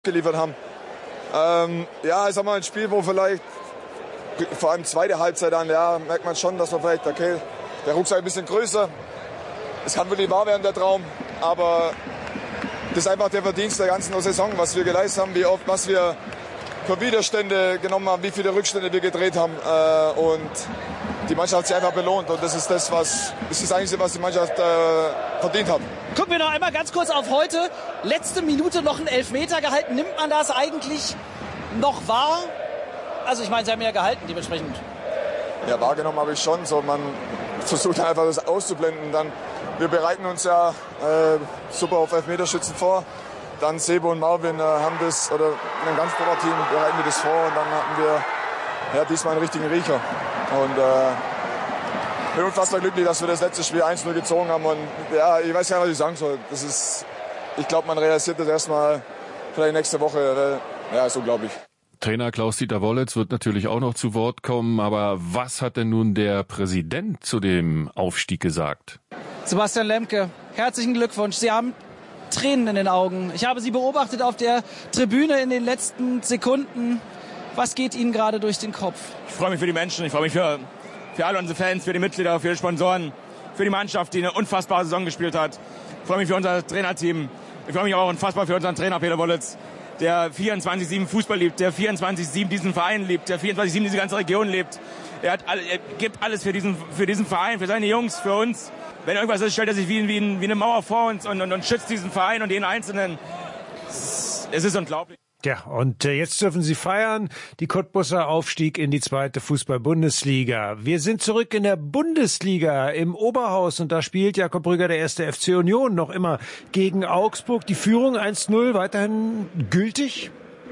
geliefert haben. Ich sag mal, ein Spiel, wo vielleicht vor allem zweite Halbzeit an, merkt man schon, dass man vielleicht, okay, der Rucksack ein bisschen größer. Es kann wirklich wahr werden, der Traum, aber das ist einfach der Verdienst der ganzen Saison, was wir geleistet haben, wie oft, was wir für Widerstände genommen haben, wie viele Rückstände wir gedreht haben, und die Mannschaft hat sich einfach belohnt, und das ist das Einzige, was die Mannschaft verdient hat. Gucken wir noch einmal ganz kurz auf heute. Letzte Minute noch einen Elfmeter gehalten. Nimmt man das eigentlich noch wahr? Also ich meine, sie haben ja gehalten dementsprechend. Ja, wahrgenommen habe ich schon. So, man versucht einfach das auszublenden. Dann, wir bereiten uns ja super auf Elfmeterschützen vor. Dann Sebo und Marvin haben das, oder in einem ganz Team bereiten wir das vor. Und dann hatten wir diesmal einen richtigen Riecher. Und ich bin unfassbar glücklich, dass wir das letzte Spiel 1-0 gezogen haben. Und ich weiß gar nicht, was ich sagen soll. Ich glaube, man realisiert das erstmal vielleicht nächste Woche. Ist unglaublich. Trainer Klaus-Dieter Wollitz wird natürlich auch noch zu Wort kommen. Aber was hat denn nun der Präsident zu dem Aufstieg gesagt? Sebastian Lemke, herzlichen Glückwunsch. Sie haben Tränen in den Augen. Ich habe Sie beobachtet auf der Tribüne in den letzten Sekunden. Was geht Ihnen gerade durch den Kopf? Ich freue mich für die Menschen. Ich freue mich für alle unsere Fans, für die Mitglieder, für die Sponsoren, für die Mannschaft, die eine unfassbare Saison gespielt hat. Ich freue mich für unser Trainerteam. Ich freue mich auch unfassbar für unseren Trainer Peter Wollitz, der 24/7 Fußball liebt, der 24/7 diesen Verein liebt, der 24/7 diese ganze Region lebt. Er gibt alles für diesen Verein, für seine Jungs, für uns. Wenn irgendwas ist, stellt er sich wie eine Mauer vor uns und schützt diesen Verein und den Einzelnen. Es ist unglaublich. Ja, und jetzt dürfen Sie feiern. Die Cottbusser Aufstieg in die 2. Fußball-Bundesliga. Wir sind zurück in der Bundesliga im Oberhaus, und da spielt Jakob Brügger, der 1. FC Union, noch immer gegen Augsburg. Die Führung 1-0 weiterhin gültig?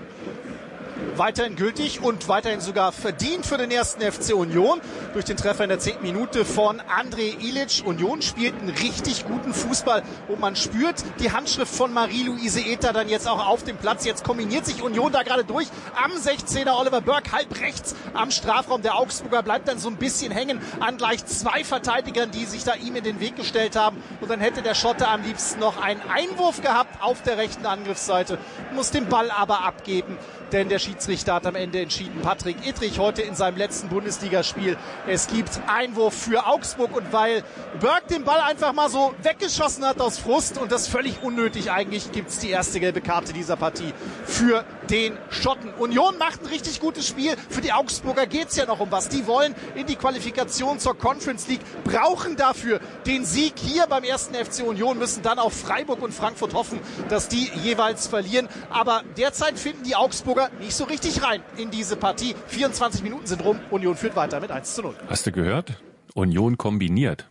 Weiterhin gültig und weiterhin sogar verdient für den 1. FC Union. Durch den Treffer in der 10. Minute von André Ilic. Union spielt einen richtig guten Fußball und man spürt die Handschrift von Marie-Louise Ether dann jetzt auch auf dem Platz. Jetzt kombiniert sich Union da gerade durch. Am 16er Oliver Burke, halb rechts am Strafraum. Der Augsburger bleibt dann so ein bisschen hängen an gleich 2 Verteidigern, die sich da ihm in den Weg gestellt haben. Und dann hätte der Schotte am liebsten noch einen Einwurf gehabt auf der rechten Angriffsseite. Muss den Ball aber abgeben, denn der Schiedsrichter hat am Ende entschieden. Patrick Ittrich heute in seinem letzten Bundesligaspiel. Es gibt Einwurf für Augsburg, und weil Burke den Ball einfach mal so weggeschossen hat aus Frust, und das völlig unnötig eigentlich, gibt es die erste gelbe Karte dieser Partie für den Schotten. Union macht ein richtig gutes Spiel. Für die Augsburger geht es ja noch um was. Die wollen in die Qualifikation zur Conference League, brauchen dafür den Sieg hier beim 1. FC Union, müssen dann auf Freiburg und Frankfurt hoffen, dass die jeweils verlieren. Aber derzeit finden die Augsburger nicht so richtig rein in diese Partie. 24 Minuten sind rum. Union führt weiter mit 1-0. Hast du gehört? Union kombiniert.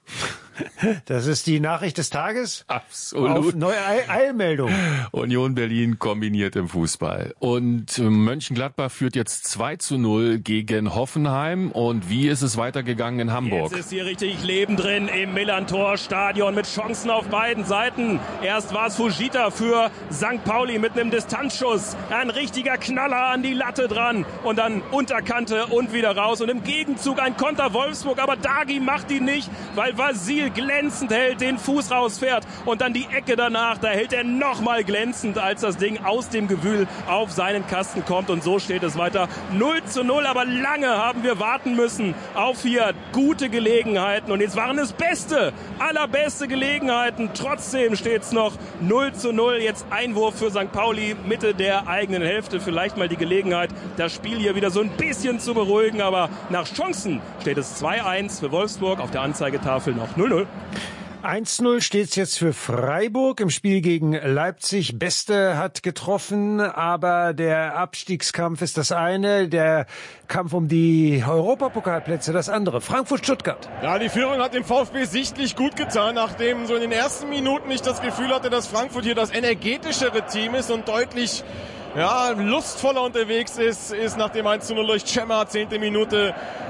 Das ist die Nachricht des Tages. Absolut. Auf neue Eilmeldung. Union Berlin kombiniert im Fußball. Und Mönchengladbach führt jetzt 2-0 gegen Hoffenheim. Und wie ist es weitergegangen in Hamburg? Jetzt ist hier richtig Leben drin im Millantor-Stadion mit Chancen auf beiden Seiten. Erst war es Fujita für St. Pauli mit einem Distanzschuss. Ein richtiger Knaller an die Latte dran. Und dann Unterkante und wieder raus. Und im Gegenzug ein Konter Wolfsburg. Aber Dagi macht ihn nicht, weil Vasil glänzend hält, den Fuß rausfährt, und dann die Ecke danach, da hält er nochmal glänzend, als das Ding aus dem Gewühl auf seinen Kasten kommt, und so steht es weiter 0-0, aber lange haben wir warten müssen auf hier gute Gelegenheiten, und jetzt waren es allerbeste Gelegenheiten, trotzdem steht es noch 0-0, jetzt Einwurf für St. Pauli, Mitte der eigenen Hälfte, vielleicht mal die Gelegenheit, das Spiel hier wieder so ein bisschen zu beruhigen, aber nach Chancen steht es 2-1 für Wolfsburg, auf der Anzeigetafel noch 0-0. 1-0 steht's jetzt für Freiburg im Spiel gegen Leipzig. Beste hat getroffen, aber der Abstiegskampf ist das eine, der Kampf um die Europapokalplätze das andere. Frankfurt-Stuttgart. Ja, die Führung hat dem VfB sichtlich gut getan, nachdem so in den ersten Minuten ich das Gefühl hatte, dass Frankfurt hier das energetischere Team ist und deutlich lustvoller unterwegs ist nach dem 1-0 durch Cemma, 10. Minute.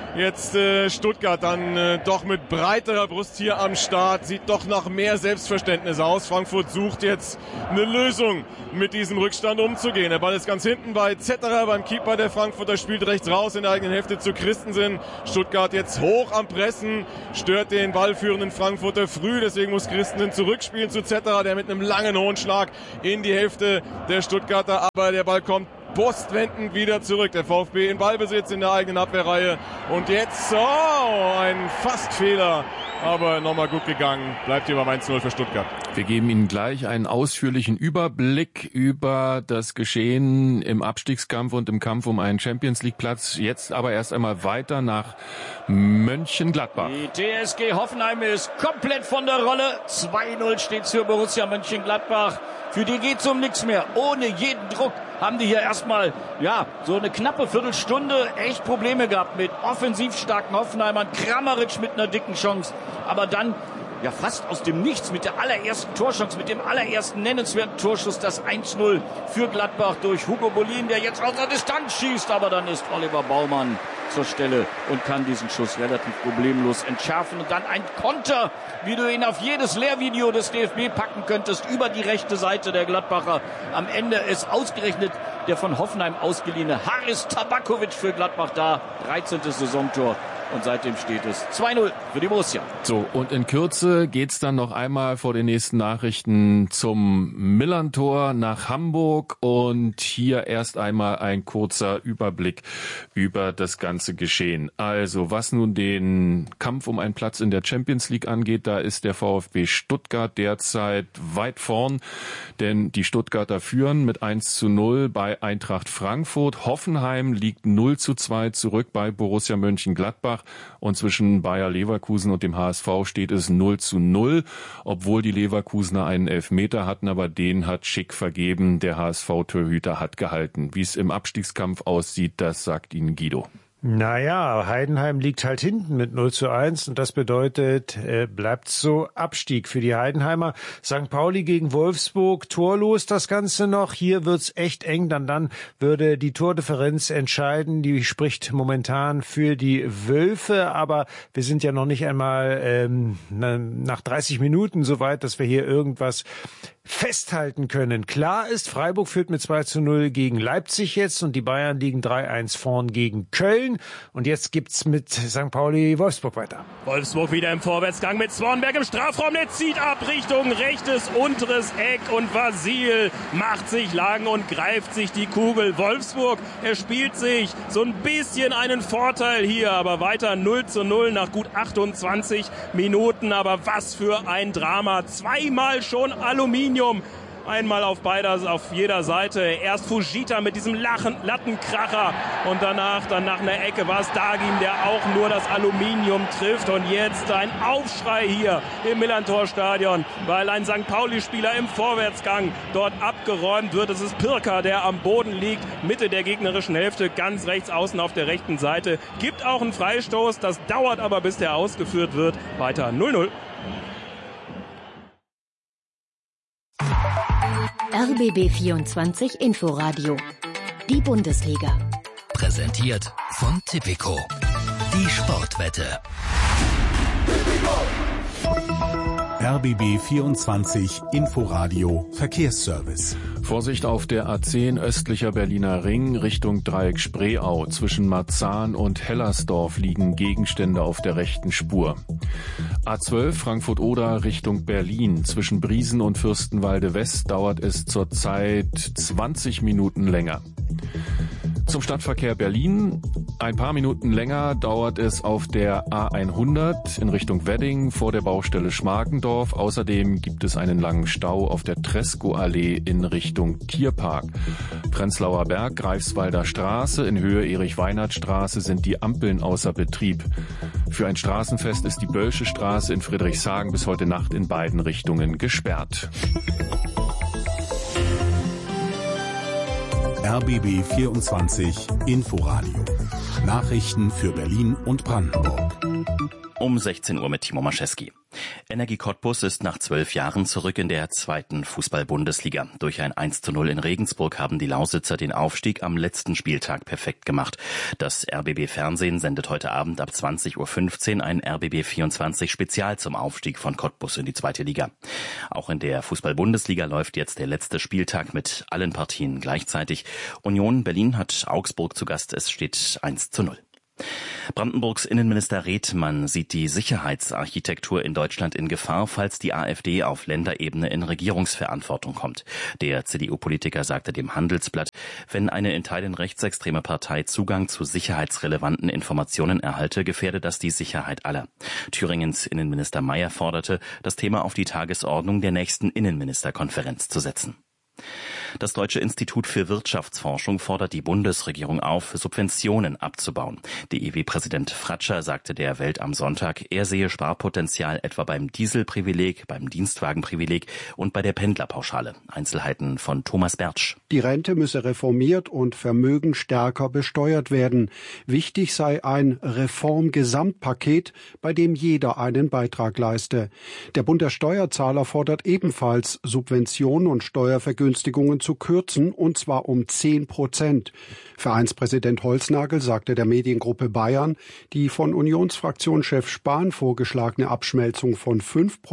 Jetzt Stuttgart dann doch mit breiterer Brust hier am Start. Sieht doch nach mehr Selbstverständnis aus. Frankfurt sucht jetzt eine Lösung, mit diesem Rückstand umzugehen. Der Ball ist ganz hinten bei Zetterer, beim Keeper der Frankfurter, spielt rechts raus in der eigenen Hälfte zu Christensen. Stuttgart jetzt hoch am Pressen, stört den ballführenden Frankfurter früh. Deswegen muss Christensen zurückspielen zu Zetterer, der mit einem langen hohen Schlag in die Hälfte der Stuttgarter. Aber der Ball kommt postwendend wieder zurück. Der VfB in Ballbesitz in der eigenen Abwehrreihe. Und jetzt, ein Fastfehler. Aber nochmal gut gegangen. Bleibt hier beim 1-0 für Stuttgart. Wir geben Ihnen gleich einen ausführlichen Überblick über das Geschehen im Abstiegskampf und im Kampf um einen Champions-League-Platz. Jetzt aber erst einmal weiter nach Mönchengladbach. Die TSG Hoffenheim ist komplett von der Rolle. 2-0 steht's für Borussia Mönchengladbach. Für die geht's um nichts mehr. Ohne jeden Druck haben die hier erstmal, so eine knappe Viertelstunde echt Probleme gehabt mit offensiv starken Hoffenheimern. Kramaric mit einer dicken Chance. Aber dann, fast aus dem Nichts mit der allerersten Torchance, mit dem allerersten nennenswerten Torschuss, das 1-0 für Gladbach durch Hugo Bolin, der jetzt aus der Distanz schießt. Aber dann ist Oliver Baumann zur Stelle und kann diesen Schuss relativ problemlos entschärfen. Und dann ein Konter, wie du ihn auf jedes Lehrvideo des DFB packen könntest, über die rechte Seite der Gladbacher. Am Ende ist ausgerechnet der von Hoffenheim ausgeliehene Haris Tabakovic für Gladbach da. 13. Saisontor. Und seitdem steht es 2-0 für die Borussia. So, und in Kürze geht's dann noch einmal vor den nächsten Nachrichten zum Millerntor nach Hamburg. Und hier erst einmal ein kurzer Überblick über das ganze Geschehen. Also, was nun den Kampf um einen Platz in der Champions League angeht, da ist der VfB Stuttgart derzeit weit vorn. Denn die Stuttgarter führen mit 1-0 bei Eintracht Frankfurt. Hoffenheim liegt 0-2 zurück bei Borussia Mönchengladbach. Und zwischen Bayer Leverkusen und dem HSV steht es 0-0, obwohl die Leverkusener einen Elfmeter hatten, aber den hat Schick vergeben. Der HSV-Torhüter hat gehalten. Wie es im Abstiegskampf aussieht, das sagt Ihnen Guido. Naja, Heidenheim liegt halt hinten mit 0-1 und das bedeutet, bleibt so Abstieg für die Heidenheimer. St. Pauli gegen Wolfsburg, torlos das Ganze noch. Hier wird's echt eng, dann würde die Tordifferenz entscheiden. Die spricht momentan für die Wölfe, aber wir sind ja noch nicht einmal nach 30 Minuten so weit, dass wir hier irgendwas festhalten können. Klar ist, Freiburg führt mit 2-0 gegen Leipzig jetzt und die Bayern liegen 3-1 vorn gegen Köln. Und jetzt gibt's mit St. Pauli Wolfsburg weiter. Wolfsburg wieder im Vorwärtsgang mit Swanberg im Strafraum. Der zieht ab Richtung rechtes unteres Eck und Vasil macht sich lang und greift sich die Kugel. Wolfsburg erspielt sich so ein bisschen einen Vorteil hier, aber weiter 0-0 nach gut 28 Minuten. Aber was für ein Drama. Zweimal schon Aluminium. Einmal auf jeder Seite. Erst Fujita mit diesem Lattenkracher und danach dann nach einer Ecke war es Dagim, der auch nur das Aluminium trifft. Und jetzt ein Aufschrei hier im Millerntor-Stadion, weil ein St. Pauli-Spieler im Vorwärtsgang dort abgeräumt wird. Es ist Pirker, der am Boden liegt, Mitte der gegnerischen Hälfte, ganz rechts außen auf der rechten Seite. Gibt auch einen Freistoß, das dauert aber, bis der ausgeführt wird. Weiter 0-0. RBB 24 Inforadio. Die Bundesliga. Präsentiert von Tipico. Die Sportwette. RBB 24 Inforadio Verkehrsservice. Vorsicht auf der A10 östlicher Berliner Ring Richtung Dreieck Spreeau. Zwischen Marzahn und Hellersdorf liegen Gegenstände auf der rechten Spur. A12 Frankfurt-Oder Richtung Berlin. Zwischen Briesen und Fürstenwalde West dauert es zurzeit 20 Minuten länger. Zum Stadtverkehr Berlin. Ein paar Minuten länger dauert es auf der A100 in Richtung Wedding vor der Baustelle Schmargendorf. Außerdem gibt es einen langen Stau auf der Tresco-Allee in Richtung Tierpark. Prenzlauer Berg, Greifswalder Straße in Höhe Erich-Weinert-Straße sind die Ampeln außer Betrieb. Für ein Straßenfest ist die Bölsche Straße in Friedrichshagen bis heute Nacht in beiden Richtungen gesperrt. RBB 24 Inforadio. Nachrichten für Berlin und Brandenburg. Um 16 Uhr mit Timo Maschewski. Energie Cottbus ist nach 12 Jahren zurück in der 2. Fußball-Bundesliga. Durch ein 1:0 in Regensburg haben die Lausitzer den Aufstieg am letzten Spieltag perfekt gemacht. Das RBB-Fernsehen sendet heute Abend ab 20:15 Uhr ein RBB24-Spezial zum Aufstieg von Cottbus in die 2. Liga. Auch in der Fußball-Bundesliga läuft jetzt der letzte Spieltag mit allen Partien gleichzeitig. Union Berlin hat Augsburg zu Gast. Es steht 1:0. Brandenburgs Innenminister Redmann sieht die Sicherheitsarchitektur in Deutschland in Gefahr, falls die AfD auf Länderebene in Regierungsverantwortung kommt. Der CDU-Politiker sagte dem Handelsblatt, wenn eine in Teilen rechtsextreme Partei Zugang zu sicherheitsrelevanten Informationen erhalte, gefährde das die Sicherheit aller. Thüringens Innenminister Mayer forderte, das Thema auf die Tagesordnung der nächsten Innenministerkonferenz zu setzen. Das Deutsche Institut für Wirtschaftsforschung fordert die Bundesregierung auf, Subventionen abzubauen. DIW-Präsident Fratscher sagte der Welt am Sonntag, er sehe Sparpotenzial etwa beim Dieselprivileg, beim Dienstwagenprivileg und bei der Pendlerpauschale. Einzelheiten von Thomas Bertsch. Die Rente müsse reformiert und Vermögen stärker besteuert werden. Wichtig sei ein Reformgesamtpaket, bei dem jeder einen Beitrag leiste. Der Bund der Steuerzahler fordert ebenfalls, Subventionen und Steuervergünstigungen zu kürzen, und zwar um 10%. Vereinspräsident Holznagel sagte der Mediengruppe Bayern, die von Unionsfraktionschef Spahn vorgeschlagene Abschmelzung von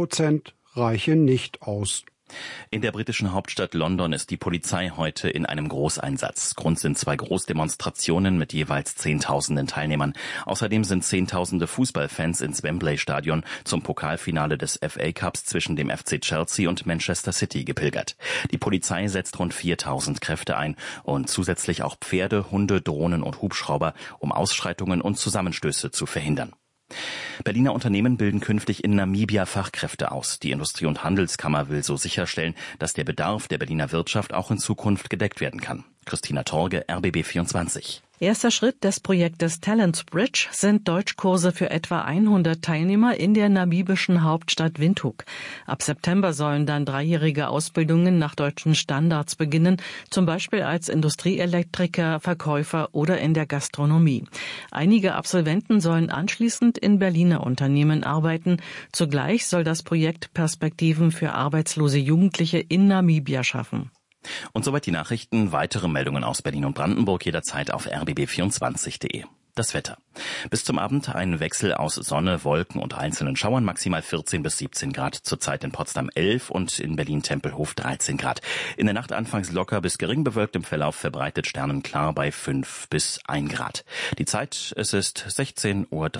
5% reiche nicht aus. In der britischen Hauptstadt London ist die Polizei heute in einem Großeinsatz. Grund sind 2 Großdemonstrationen mit jeweils Zehntausenden Teilnehmern. Außerdem sind Zehntausende Fußballfans ins Wembley-Stadion zum Pokalfinale des FA Cups zwischen dem FC Chelsea und Manchester City gepilgert. Die Polizei setzt rund 4.000 Kräfte ein und zusätzlich auch Pferde, Hunde, Drohnen und Hubschrauber, um Ausschreitungen und Zusammenstöße zu verhindern. Berliner Unternehmen bilden künftig in Namibia Fachkräfte aus. Die Industrie- und Handelskammer will so sicherstellen, dass der Bedarf der Berliner Wirtschaft auch in Zukunft gedeckt werden kann. Christina Torge, RBB24. Erster Schritt des Projektes Talent Bridge sind Deutschkurse für etwa 100 Teilnehmer in der namibischen Hauptstadt Windhoek. Ab September sollen dann 3-jährige Ausbildungen nach deutschen Standards beginnen, zum Beispiel als Industrieelektriker, Verkäufer oder in der Gastronomie. Einige Absolventen sollen anschließend in Berliner Unternehmen arbeiten. Zugleich soll das Projekt Perspektiven für arbeitslose Jugendliche in Namibia schaffen. Und soweit die Nachrichten. Weitere Meldungen aus Berlin und Brandenburg jederzeit auf rbb24.de. Das Wetter. Bis zum Abend ein Wechsel aus Sonne, Wolken und einzelnen Schauern, maximal 14 bis 17 Grad. Zurzeit in Potsdam 11 und in Berlin-Tempelhof 13 Grad. In der Nacht anfangs locker bis gering bewölkt, im Verlauf verbreitet sternenklar bei 5 bis 1 Grad. Die Zeit, es ist 16:03 Uhr.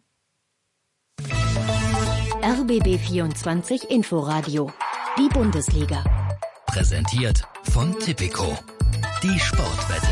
RBB 24 Inforadio. Die Bundesliga. Präsentiert von Tipico. Die Sportwette.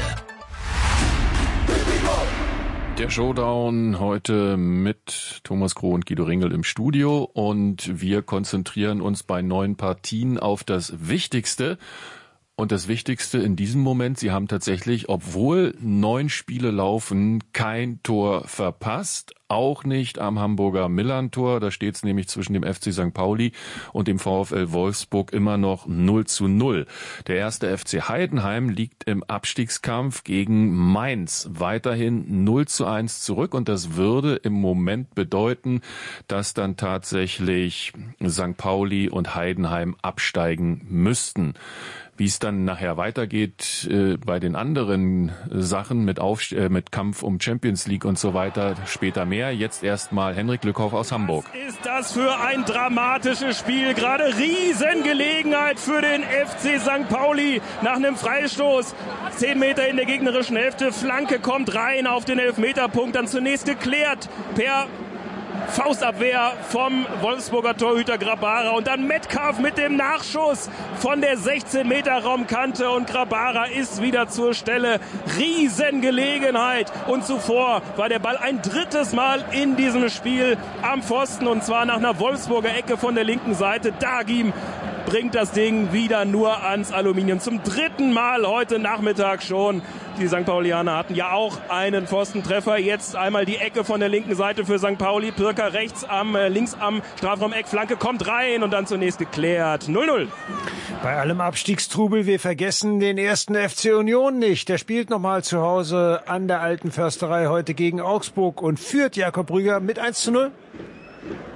Der Showdown heute mit Thomas Kroh und Guido Ringel im Studio, und wir konzentrieren uns bei 9 Partien auf das Wichtigste. Und das Wichtigste in diesem Moment, sie haben tatsächlich, obwohl 9 Spiele laufen, kein Tor verpasst. Auch nicht am Hamburger Millern-Tor. Da steht es nämlich zwischen dem FC St. Pauli und dem VfL Wolfsburg immer noch 0:0. Der erste FC Heidenheim liegt im Abstiegskampf gegen Mainz weiterhin 0:1 zurück. Und das würde im Moment bedeuten, dass dann tatsächlich St. Pauli und Heidenheim absteigen müssten. Wie es dann nachher weitergeht bei den anderen Sachen mit Kampf um Champions League und so weiter, später mehr. Jetzt erstmal Henrik Lückhoff aus Hamburg. Was ist das für ein dramatisches Spiel? Gerade Riesengelegenheit für den FC St. Pauli nach einem Freistoß. 10 Meter in der gegnerischen Hälfte. Flanke kommt rein auf den Elfmeterpunkt. Dann zunächst geklärt per Faustabwehr vom Wolfsburger Torhüter Grabara, und dann Metcalf mit dem Nachschuss von der 16-Meter-Raumkante, und Grabara ist wieder zur Stelle. Riesengelegenheit, und zuvor war der Ball ein drittes Mal in diesem Spiel am Pfosten, und zwar nach einer Wolfsburger Ecke von der linken Seite. Dagim bringt das Ding wieder nur ans Aluminium. Zum 3. Mal heute Nachmittag schon. Die St. Paulianer hatten ja auch einen Pfostentreffer. Jetzt einmal die Ecke von der linken Seite für St. Pauli. Pirker links am Strafraum-Eck. Flanke kommt rein und dann zunächst geklärt. 0:0. Bei allem Abstiegstrubel, wir vergessen den ersten FC Union nicht. Der spielt nochmal zu Hause an der Alten Försterei heute gegen Augsburg und führt Jakob Brügger mit 1:0.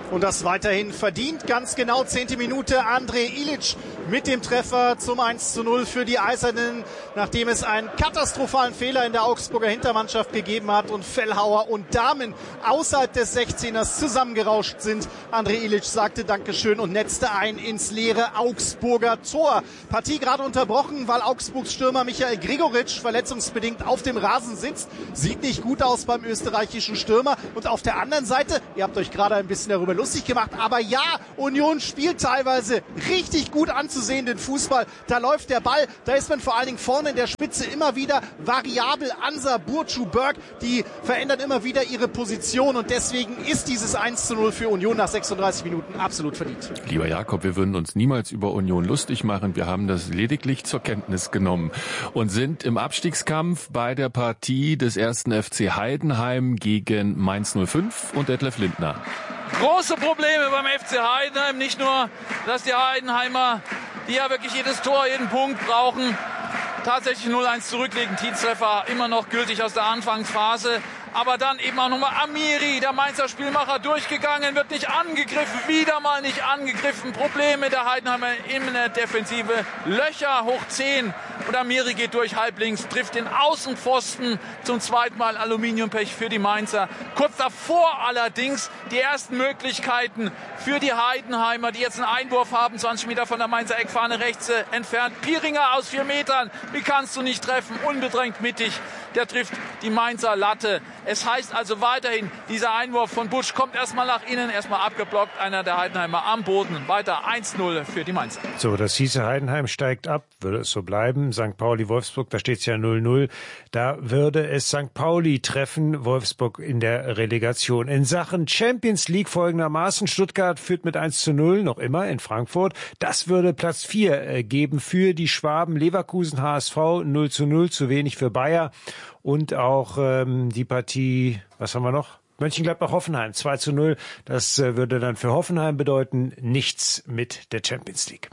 Und das weiterhin verdient, ganz genau 10. Minute. André Ilic mit dem Treffer zum 1:0 für die Eisernen, nachdem es einen katastrophalen Fehler in der Augsburger Hintermannschaft gegeben hat und Fellhauer und Dahmen außerhalb des 16ers zusammengerauscht sind. André Ilic sagte Dankeschön und netzte ein ins leere Augsburger Tor. Partie gerade unterbrochen, weil Augsburgs Stürmer Michael Gregoritsch verletzungsbedingt auf dem Rasen sitzt. Sieht nicht gut aus beim österreichischen Stürmer. Und auf der anderen Seite, ihr habt euch gerade ein bisschen darüber lustig gemacht, aber ja, Union spielt teilweise richtig gut anzusehenden Fußball. Da läuft der Ball, da ist man vor allen Dingen vorne in der Spitze immer wieder variabel. Ansa, Burcu, Berg, die verändern immer wieder ihre Position und deswegen ist dieses 1:0 für Union nach 36 Minuten absolut verdient. Lieber Jakob, wir würden uns niemals über Union lustig machen. Wir haben das lediglich zur Kenntnis genommen und sind im Abstiegskampf bei der Partie des 1. FC Heidenheim gegen Mainz 05 und Detlef Lindner. Große Probleme beim FC Heidenheim. Nicht nur, dass die Heidenheimer, die ja wirklich jedes Tor, jeden Punkt brauchen, tatsächlich 0-1 zurücklegen. Tietztreffer immer noch gültig aus der Anfangsphase. Aber dann eben auch nochmal Amiri, der Mainzer Spielmacher, durchgegangen, wird nicht angegriffen, wieder mal nicht angegriffen. Probleme der Heidenheimer in der Defensive, Löcher hoch 10. Und Amiri geht durch halblinks, trifft den Außenpfosten, zum zweiten Mal Aluminiumpech für die Mainzer. Kurz davor allerdings die ersten Möglichkeiten für die Heidenheimer, die jetzt einen Einwurf haben, 20 Meter von der Mainzer Eckfahne rechts entfernt. Pieringer aus 4 Metern, wie kannst du nicht treffen, unbedrängt mittig. Der trifft die Mainzer Latte. Es heißt also weiterhin, dieser Einwurf von Busch kommt erstmal nach innen, erstmal abgeblockt, einer der Heidenheimer am Boden. Weiter 1:0 für die Mainzer. So, das hieße, Heidenheim steigt ab, würde es so bleiben. St. Pauli, Wolfsburg, da steht es ja 0:0. Da würde es St. Pauli treffen, Wolfsburg in der Relegation. In Sachen Champions League folgendermaßen, Stuttgart führt mit 1:0, noch immer in Frankfurt. Das würde Platz 4 geben für die Schwaben. Leverkusen, HSV 0:0, zu wenig für Bayer. Und auch die Partie, was haben wir noch? Mönchengladbach-Hoffenheim 2:0. Das würde dann für Hoffenheim bedeuten, nichts mit der Champions League.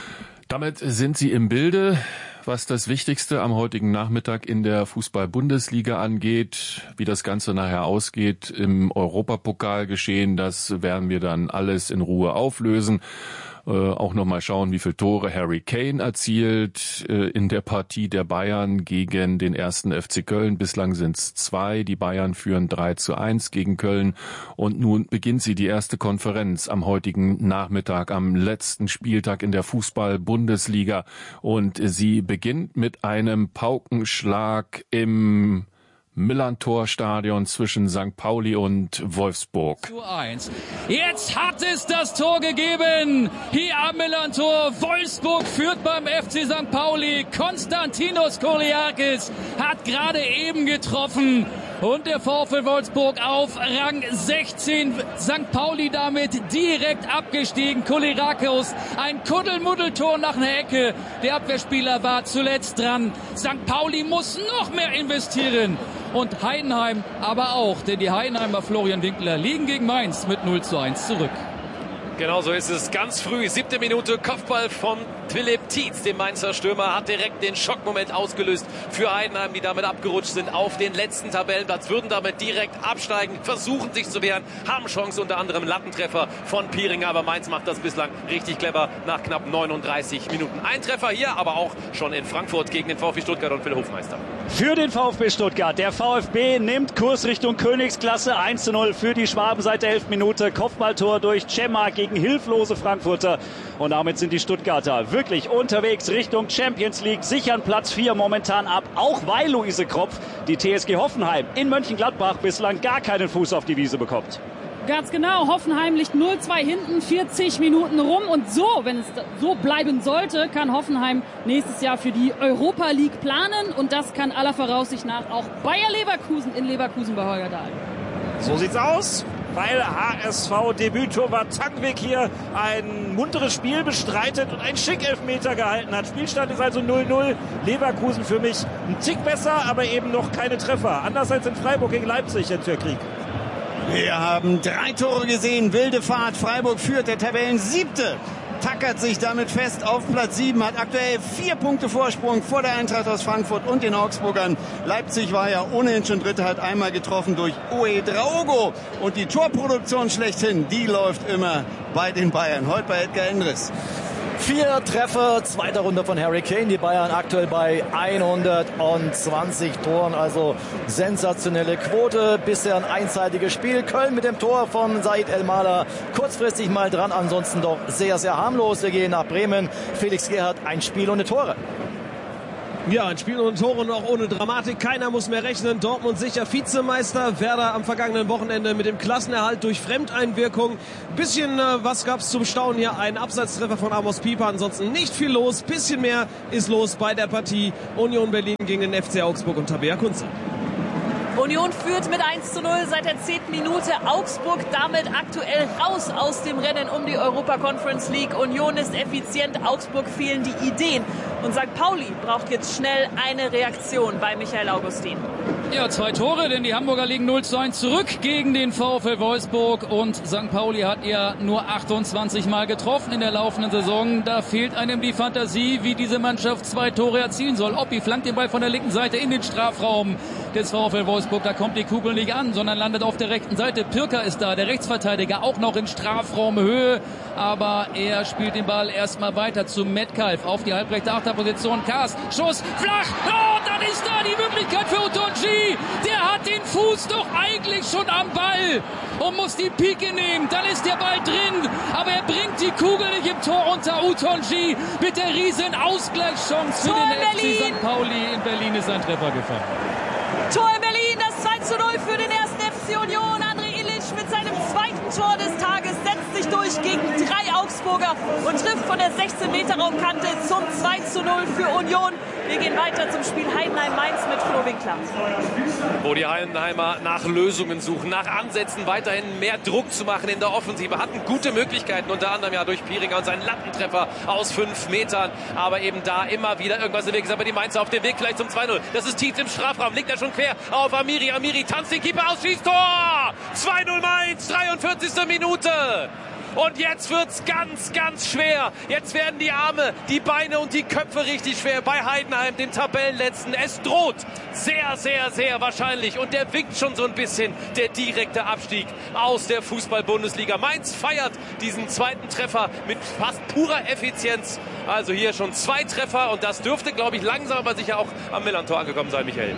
Damit sind Sie im Bilde, was das Wichtigste am heutigen Nachmittag in der Fußball-Bundesliga angeht. Wie das Ganze nachher ausgeht im Europapokal geschehen, das werden wir dann alles in Ruhe auflösen. Auch nochmal schauen, wie viele Tore Harry Kane erzielt in der Partie der Bayern gegen den 1. FC Köln. Bislang sind es 2. Die Bayern führen 3:1 gegen Köln. Und nun beginnt sie die erste Konferenz am heutigen Nachmittag, am letzten Spieltag in der Fußball-Bundesliga. Und sie beginnt mit einem Paukenschlag im Millantor-Stadion zwischen St. Pauli und Wolfsburg. 1. Jetzt hat es das Tor gegeben. Hier am Millantor. Wolfsburg führt beim FC St. Pauli. Konstantinos Koliakis hat gerade eben getroffen. Und der VfL Wolfsburg auf Rang 16. St. Pauli damit direkt abgestiegen. Koliakis, ein Kuddelmuddeltor nach einer Ecke. Der Abwehrspieler war zuletzt dran. St. Pauli muss noch mehr investieren. Und Heidenheim aber auch, denn die Heidenheimer Florian Winkler liegen gegen Mainz mit 0:1 zurück. Genau so ist es. Ganz früh, 7. Minute, Kopfball von Philipp Tietz, dem Mainzer Stürmer, hat direkt den Schockmoment ausgelöst für Heidenheim, die damit abgerutscht sind auf den letzten Tabellenplatz, würden damit direkt absteigen, versuchen sich zu wehren, haben Chance, unter anderem Lattentreffer von Pieringer, aber Mainz macht das bislang richtig clever nach knapp 39 Minuten. Ein Treffer hier, aber auch schon in Frankfurt gegen den VfB Stuttgart und Phil Hofmeister. Für den VfB Stuttgart, der VfB nimmt Kurs Richtung Königsklasse, 1:0 für die Schwaben seit der 11. Minute, Kopfballtor durch Cema gegen hilflose Frankfurter und damit sind die Stuttgarter wirklich unterwegs Richtung Champions League, sichern Platz 4 momentan ab, auch weil Luise Kropf die TSG Hoffenheim in Mönchengladbach bislang gar keinen Fuß auf die Wiese bekommt. Ganz genau, Hoffenheim liegt 0:2 hinten, 40 Minuten rum und so, wenn es so bleiben sollte, kann Hoffenheim nächstes Jahr für die Europa League planen und das kann aller Voraussicht nach auch Bayer Leverkusen in Leverkusen bei Holger Dahl. So sieht's aus, weil HSV-Debüttorwart Tangvik hier ein munteres Spiel bestreitet und einen Schick-Elfmeter gehalten hat. Spielstand ist also 0:0. Leverkusen für mich ein Tick besser, aber eben noch keine Treffer. Anders als in Freiburg gegen Leipzig, Jens Krieg. Wir haben 3 Tore gesehen, wilde Fahrt. Freiburg führt, der Tabellen-7. tackert sich damit fest auf Platz 7, hat aktuell 4 Punkte Vorsprung vor der Eintracht aus Frankfurt und den Augsburgern. Leipzig war ja ohnehin schon Dritter, hat einmal getroffen durch Ouedraogo. Und die Torproduktion schlechthin, die läuft immer bei den Bayern. Heute bei Edgar Endres. 4 Treffer, zweiter Runde von Harry Kane. Die Bayern aktuell bei 120 Toren, also sensationelle Quote. Bisher ein einseitiges Spiel. Köln mit dem Tor von Said El-Mala kurzfristig mal dran, ansonsten doch sehr, sehr harmlos. Wir gehen nach Bremen. Felix Gerhardt, ein Spiel ohne Tore. Ja, ein Spiel ohne Tore und auch ohne Dramatik. Keiner muss mehr rechnen. Dortmund sicher Vizemeister. Werder am vergangenen Wochenende mit dem Klassenerhalt durch Fremdeinwirkung. Bisschen was gab's zum Staunen hier. Ein Abseitstreffer von Amos Pieper. Ansonsten nicht viel los. Bisschen mehr ist los bei der Partie Union Berlin gegen den FC Augsburg und Tabea Kunze. Union führt mit 1:0 seit der 10. Minute. Augsburg damit aktuell raus aus dem Rennen um die Europa Conference League. Union ist effizient, Augsburg fehlen die Ideen. Und St. Pauli braucht jetzt schnell eine Reaktion bei Michael Augustin. Ja, 2 Tore, denn die Hamburger liegen 0:1 zurück gegen den VfL Wolfsburg. Und St. Pauli hat ja nur 28 Mal getroffen in der laufenden Saison. Da fehlt einem die Fantasie, wie diese Mannschaft 2 Tore erzielen soll. Oppi flankt den Ball von der linken Seite in den Strafraum des VfL Wolfsburg. Da kommt die Kugel nicht an, sondern landet auf der rechten Seite. Pirker ist da, der Rechtsverteidiger, auch noch in Strafraumhöhe. Aber er spielt den Ball erstmal weiter zu Metcalf auf die halbrechte Achterposition. Kaas, Schuss, flach. Oh, dann ist da die Möglichkeit für Utonji. Der hat den Fuß doch eigentlich schon am Ball und muss die Pike nehmen. Dann ist der Ball drin, aber er bringt die Kugel nicht im Tor unter. Utonji mit der riesen Ausgleichschance für den FC St. Pauli. In Berlin ist ein Treffer gefallen. Tor in Berlin, das 2:0 für den 1. FC Union. André Ilic mit seinem 2. Tor des Tages setzt sich durch gegen 3 Augsburger und trifft von der 16-Meter-Raumkante zum 2:0 für Union. Wir gehen weiter zum Spiel Heidenheim-Mainz mit Flo Winkler. Wo die Heidenheimer nach Lösungen suchen, nach Ansätzen weiterhin mehr Druck zu machen in der Offensive. Hatten gute Möglichkeiten, unter anderem ja durch Pieringer und seinen Lattentreffer aus 5 Metern. Aber eben da immer wieder irgendwas im Weg ist. Aber die Mainzer auf dem Weg vielleicht zum 2:0. Das ist Tietz im Strafraum, liegt er schon quer auf Amiri. Amiri tanzt den Keeper aus, schießt Tor! 2:0 Mainz, 43. Minute. Und jetzt wird's ganz, ganz schwer. Jetzt werden die Arme, die Beine und die Köpfe richtig schwer bei Heidenheim, den Tabellenletzten. Es droht sehr, sehr, sehr wahrscheinlich. Und der winkt schon so ein bisschen, der direkte Abstieg aus der Fußball-Bundesliga. Mainz feiert diesen 2. Treffer mit fast purer Effizienz. Also hier schon 2 Treffer. Und das dürfte, glaube ich, langsam aber sicher auch am Millern-Tor angekommen sein, Michael.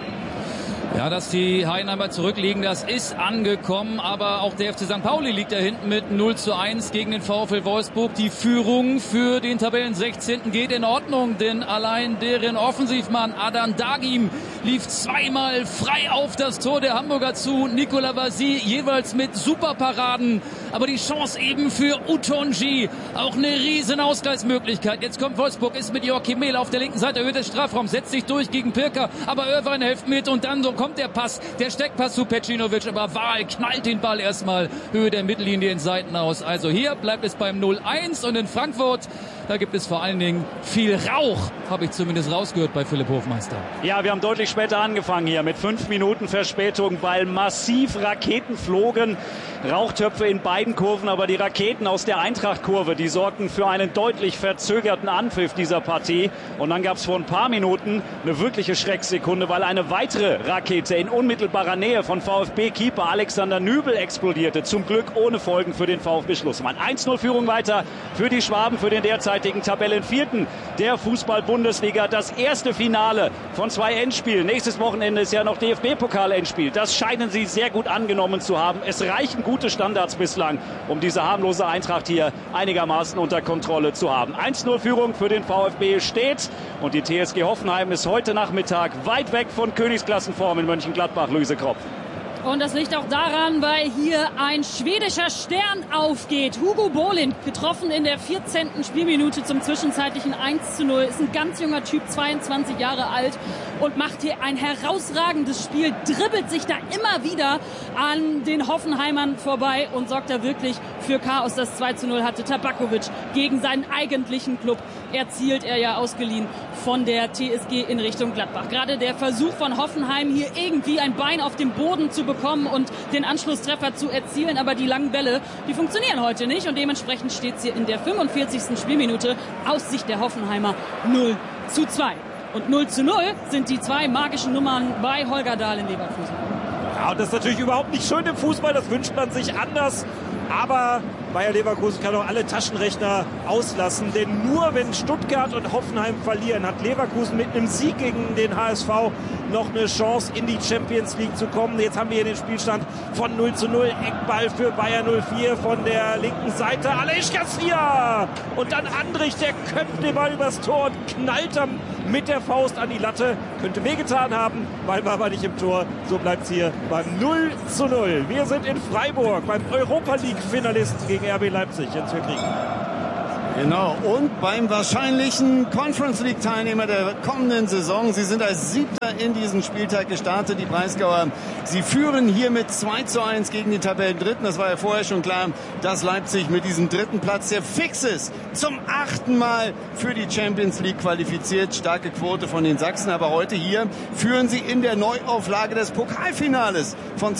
Ja, dass die Heidenheimer zurückliegen, das ist angekommen, aber auch der FC St. Pauli liegt da hinten mit 0:1 gegen den VfL Wolfsburg. Die Führung für den Tabellen 16. geht in Ordnung, denn allein deren Offensivmann Adan Dagim lief 2-mal frei auf das Tor der Hamburger zu. Nicolas Vasy jeweils mit Superparaden, aber die Chance eben für Utonji, auch eine riesen Ausgleichsmöglichkeit. Jetzt kommt Wolfsburg, ist mit Joachim Mehl auf der linken Seite, Höhe des Strafraums, setzt sich durch gegen Pirker, aber Irvine hilft mit und dann so kommt der Pass, der Steckpass zu Pecinovic, aber Wahl knallt den Ball erstmal Höhe der Mittellinie in Seiten aus. Also hier bleibt es beim 0:1 und in Frankfurt, da gibt es vor allen Dingen viel Rauch, habe ich zumindest rausgehört bei Philipp Hofmeister. Ja, wir haben deutlich später angefangen hier mit 5 Minuten Verspätung, weil massiv Raketen flogen. Rauchtöpfe in beiden Kurven, aber die Raketen aus der Eintracht-Kurve, die sorgten für einen deutlich verzögerten Anpfiff dieser Partie. Und dann gab es vor ein paar Minuten eine wirkliche Schrecksekunde, weil eine weitere Rakete in unmittelbarer Nähe von VfB-Keeper Alexander Nübel explodierte. Zum Glück ohne Folgen für den VfB Schlussmann. 1:0-Führung weiter für die Schwaben, für den derzeitigen Tabellenvierten der Fußball-Bundesliga. Das erste Finale von 2 Endspielen. Nächstes Wochenende ist ja noch DFB-Pokal-Endspiel. Das scheinen sie sehr gut angenommen zu haben. Es reichen gute Standards bislang, um diese harmlose Eintracht hier einigermaßen unter Kontrolle zu haben. 1:0-Führung für den VfB steht und die TSG Hoffenheim ist heute Nachmittag weit weg von Königsklassenform in Mönchengladbach. Luise Kropp. Und das liegt auch daran, weil hier ein schwedischer Stern aufgeht. Hugo Bolin, getroffen in der 14. Spielminute zum zwischenzeitlichen 1:0. Ist ein ganz junger Typ, 22 Jahre alt und macht hier ein herausragendes Spiel. Dribbelt sich da immer wieder an den Hoffenheimern vorbei und sorgt da wirklich für Chaos. Das 2:0 hatte Tabakovic gegen seinen eigentlichen Club erzielt, er ja ausgeliehen von der TSG in Richtung Gladbach. Gerade der Versuch von Hoffenheim, hier irgendwie ein Bein auf dem Boden zu bekommen und den Anschlusstreffer zu erzielen, aber die langen Bälle, die funktionieren heute nicht und dementsprechend steht es hier in der 45. Spielminute aus Sicht der Hoffenheimer 0:2. Und 0:0 sind die 2 magischen Nummern bei Holger Dahl in Leverkusen. Ja, und das ist natürlich überhaupt nicht schön im Fußball, das wünscht man sich anders. Aber Bayer Leverkusen kann auch alle Taschenrechner auslassen, denn nur wenn Stuttgart und Hoffenheim verlieren, hat Leverkusen mit einem Sieg gegen den HSV noch eine Chance, in die Champions League zu kommen. Jetzt haben wir hier den Spielstand von 0:0, Eckball für Bayer 04 von der linken Seite, Aleix Garcia! Und dann Andrich, der köpft den Ball übers Tor und knallt dann mit der Faust an die Latte. Könnte wehgetan haben, Ball war aber nicht im Tor. So bleibt es hier beim 0:0. Wir sind in Freiburg beim Europa-League-Finalisten gegen RB Leipzig. Jetzt wir kriegen. Genau, und beim wahrscheinlichen Conference League Teilnehmer der kommenden Saison. Sie sind als 7. in diesen Spieltag gestartet, die Breisgauer. Sie führen hier mit 2:1 gegen den Tabellendritten. Das war ja vorher schon klar, dass Leipzig mit diesem 3. Platz, der fix ist, zum 8. Mal für die Champions League qualifiziert. Starke Quote von den Sachsen, aber heute hier führen sie in der Neuauflage des Pokalfinales von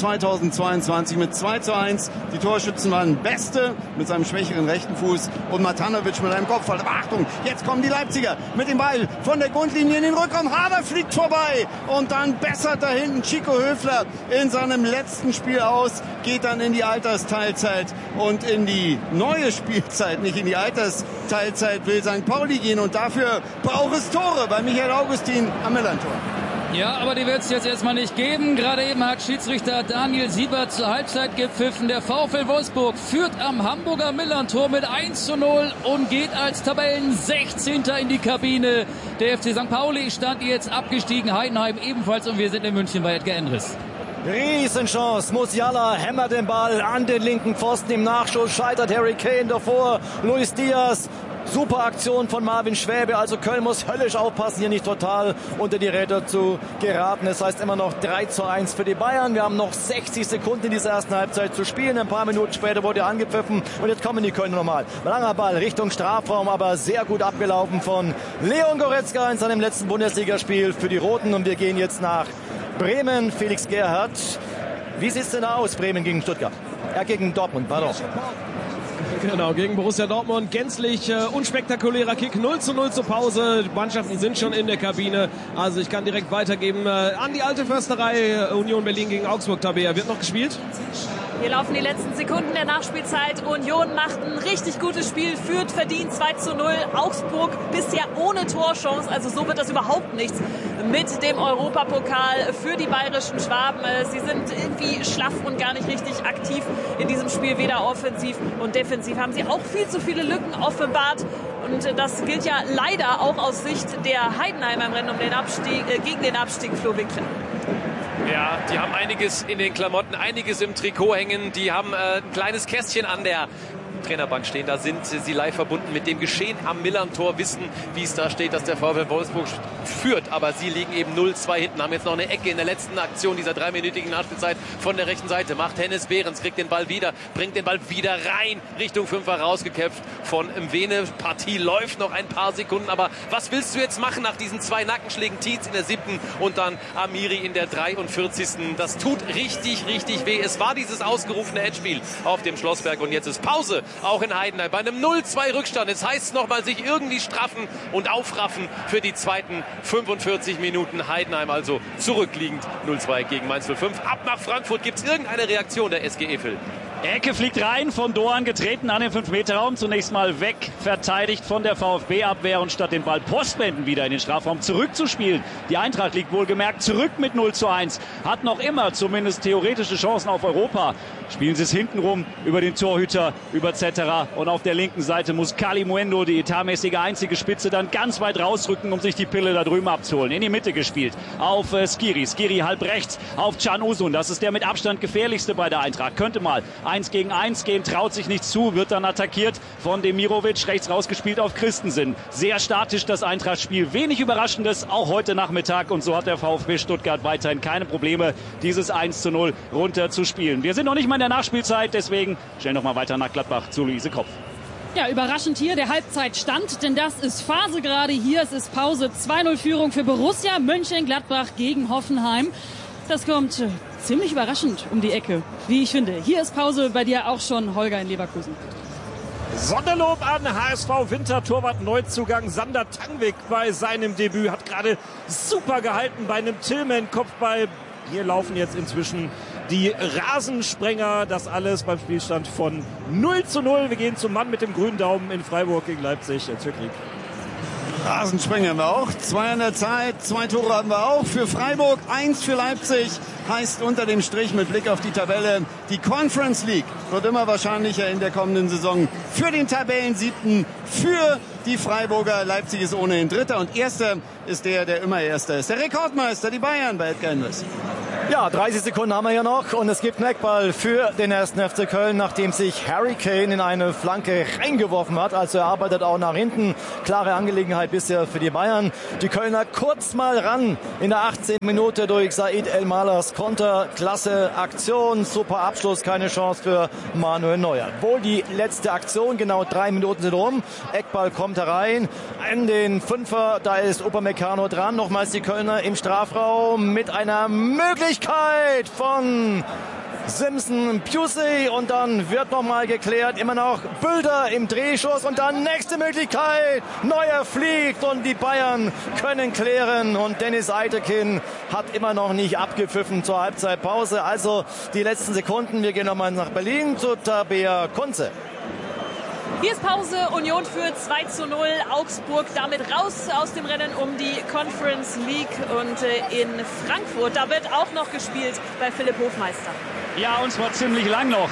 2022 mit 2:1. Die Torschützen waren Beste mit seinem schwächeren rechten Fuß und Matanovic mit einem Kopfball. Aber Achtung, jetzt kommen die Leipziger mit dem Ball von der Grundlinie in den Rückraum. Hader fliegt vorbei und dann bessert da hinten Chico Höfler in seinem letzten Spiel aus, geht dann in die Altersteilzeit und in die neue Spielzeit, nicht in die Altersteilzeit, will St. Pauli gehen und dafür braucht es Tore bei Michael Augustin am Millantor. Ja, aber die wird es jetzt erstmal nicht geben. Gerade eben hat Schiedsrichter Daniel Siebert zur Halbzeit gepfiffen. Der VfL Wolfsburg führt am Hamburger Millerntor mit 1:0 und geht als Tabellen 16. in die Kabine. Der FC St. Pauli stand jetzt abgestiegen, Heidenheim ebenfalls und wir sind in München bei Edgar Endres. Riesenchance, Musiala hämmert den Ball an den linken Pfosten, im Nachschuss scheitert Harry Kane davor, Luis Diaz. Super Aktion von Marvin Schwäbe, also Köln muss höllisch aufpassen, hier nicht total unter die Räder zu geraten. Es heißt immer noch 3:1 für die Bayern. Wir haben noch 60 Sekunden in dieser ersten Halbzeit zu spielen. Ein paar Minuten später wurde angepfiffen und jetzt kommen die Kölner nochmal. Langer Ball Richtung Strafraum, aber sehr gut abgelaufen von Leon Goretzka in seinem letzten Bundesligaspiel für die Roten. Und wir gehen jetzt nach Bremen. Felix Gerhardt, wie sieht es denn da aus, Bremen gegen Stuttgart? Gegen Dortmund, pardon. Genau, gegen Borussia Dortmund. Gänzlich unspektakulärer Kick. 0:0 zur Pause. Die Mannschaften sind schon in der Kabine. Also ich kann direkt weitergeben an die alte Försterei. Union Berlin gegen Augsburg. Tabea, wird noch gespielt? Hier laufen die letzten Sekunden der Nachspielzeit. Union macht ein richtig gutes Spiel, führt verdient 2:0. Augsburg bisher ohne Torchance, also so wird das überhaupt nichts mit dem Europapokal für die bayerischen Schwaben. Sie sind irgendwie schlaff und gar nicht richtig aktiv in diesem Spiel, weder offensiv und defensiv haben sie auch viel zu viele Lücken offenbart. Und das gilt ja leider auch aus Sicht der Heidenheimer im Rennen um den Abstieg, gegen den Abstieg, Flo Winkler. Ja, die haben einiges in den Klamotten, einiges im Trikot hängen. Die haben ein kleines Kästchen an der Trainerbank stehen. Da sind sie live verbunden mit dem Geschehen am Millerntor, wissen, wie es da steht, dass der VfL Wolfsburg führt. Aber sie liegen eben 0:2 hinten, haben jetzt noch eine Ecke in der letzten Aktion dieser 3-minütigen Nachspielzeit von der rechten Seite. Macht Hennes Behrens, kriegt den Ball wieder, bringt den Ball wieder rein, Richtung 5er rausgeköpft von Mwene. Partie läuft noch ein paar Sekunden, aber was willst du jetzt machen nach diesen 2 Nackenschlägen? Tietz in der 7. und dann Amiri in der 43. Das tut richtig, richtig weh. Es war dieses ausgerufene Endspiel auf dem Schlossberg und jetzt ist Pause. Auch in Heidenheim bei einem 0:2 Rückstand. Es heißt nochmal sich irgendwie straffen und aufraffen für die zweiten 45 Minuten. Heidenheim also zurückliegend 0:2 gegen Mainz 05. Ab nach Frankfurt. Gibt es irgendeine Reaktion der SGE, Phil? Ecke fliegt rein, von Doan getreten an den 5-Meter-Raum. Zunächst mal weg, verteidigt von der VfB-Abwehr und statt den Ball postwenden wieder in den Strafraum zurückzuspielen. Die Eintracht liegt wohlgemerkt zurück mit 0:1. Hat noch immer zumindest theoretische Chancen auf Europa. Spielen sie es hintenrum über den Torhüter, über Zetterer. Und auf der linken Seite muss Kalimuendo, die etatmäßige einzige Spitze, dann ganz weit rausrücken, um sich die Pille da drüben abzuholen. In die Mitte gespielt auf Skiri. Skiri halb rechts auf Can Uzun. Das ist der mit Abstand gefährlichste bei der Eintracht. Könnte mal 1 gegen 1 gehen, traut sich nichts zu, wird dann attackiert von Demirovic, rechts rausgespielt auf Christensen. Sehr statisch das Eintracht-Spiel, wenig Überraschendes, auch heute Nachmittag, und so hat der VfB Stuttgart weiterhin keine Probleme, dieses 1:0 runterzuspielen. Wir sind noch nicht mal in der Nachspielzeit, deswegen stellen wir noch mal weiter nach Gladbach zu Luise Kopf. Ja, überraschend hier der Halbzeitstand, denn das ist Phase gerade hier. Es ist Pause, 2:0 Führung für Borussia Mönchengladbach gegen Hoffenheim. Das kommt ziemlich überraschend um die Ecke, wie ich finde. Hier ist Pause, bei dir auch schon, Holger in Leverkusen. Sonderlob an HSV-Wintertorwart Neuzugang Sander Tangvik bei seinem Debüt. Hat gerade super gehalten bei einem Tillman-Kopfball. Hier laufen jetzt inzwischen die Rasensprenger. Das alles beim Spielstand von 0:0. Wir gehen zum Mann mit dem grünen Daumen in Freiburg gegen Leipzig. Der Zirkling. Rasensprenger haben wir auch. 2 an der Zeit. 2 Tore haben wir auch für Freiburg. 1 für Leipzig. Heißt unter dem Strich mit Blick auf die Tabelle, die Conference League wird immer wahrscheinlicher in der kommenden Saison für den Tabellensiebten, für die Freiburger. Leipzig ist ohnehin Dritter und Erster ist der immer Erster ist. Der Rekordmeister, die Bayern bei Edgar Invest. Ja, 30 Sekunden haben wir hier noch und es gibt einen Eckball für den 1. FC Köln, nachdem sich Harry Kane in eine Flanke reingeworfen hat. Also er arbeitet auch nach hinten. Klare Angelegenheit bisher für die Bayern. Die Kölner kurz mal ran in der 18. Minute durch Said El-Malers Konter. Klasse Aktion, super Abschluss, keine Chance für Manuel Neuer. Wohl die letzte Aktion, genau 3 Minuten sind rum. Eckball kommt herein in den Fünfer, da ist Upamecano dran. Nochmals die Kölner im Strafraum mit einer Möglichkeit von Simpson, Pusey und dann wird nochmal geklärt, immer noch Bülter im Drehschuss und dann nächste Möglichkeit, Neuer fliegt und die Bayern können klären und Dennis Eitekin hat immer noch nicht abgepfiffen zur Halbzeitpause, also die letzten Sekunden, wir gehen nochmal nach Berlin zu Tabea Kunze. Hier ist Pause, Union führt 2:0, Augsburg damit raus aus dem Rennen um die Conference League und in Frankfurt, da wird auch noch gespielt bei Philipp Hofmeister. Ja, und zwar ziemlich lang noch.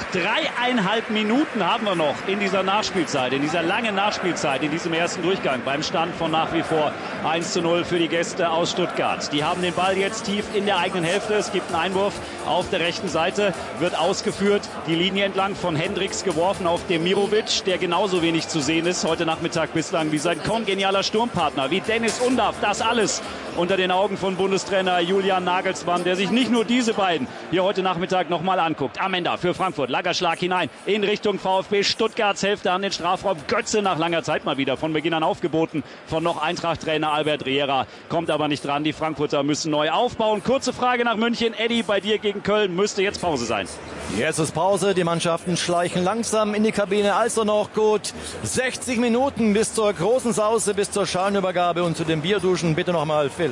3,5 Minuten haben wir noch in dieser Nachspielzeit, in dieser langen Nachspielzeit, in diesem ersten Durchgang beim Stand von nach wie vor 1:0 für die Gäste aus Stuttgart. Die haben den Ball jetzt tief in der eigenen Hälfte. Es gibt einen Einwurf auf der rechten Seite, wird ausgeführt, die Linie entlang von Hendricks geworfen auf Demirovic, der genauso wenig zu sehen ist heute Nachmittag bislang wie sein kongenialer Sturmpartner, wie Dennis Undaff. Das alles unter den Augen von Bundestrainer Julian Nagelsmann, der sich nicht nur diese beiden hier heute Nachmittag nochmal anguckt. Amenda für Frankfurt, Lagerschlag hinein in Richtung VfB Stuttgarts Hälfte an den Strafraum. Götze nach langer Zeit mal wieder von Beginn an aufgeboten von noch Eintracht-Trainer Albert Riera. Kommt aber nicht dran, die Frankfurter müssen neu aufbauen. Kurze Frage nach München. Eddie, bei dir gegen Köln müsste jetzt Pause sein. Jetzt ist Pause, die Mannschaften schleichen langsam in die Kabine, also noch gut 60 Minuten bis zur großen Sause, bis zur Schalenübergabe und zu den Bierduschen. Bitte nochmal, Phil.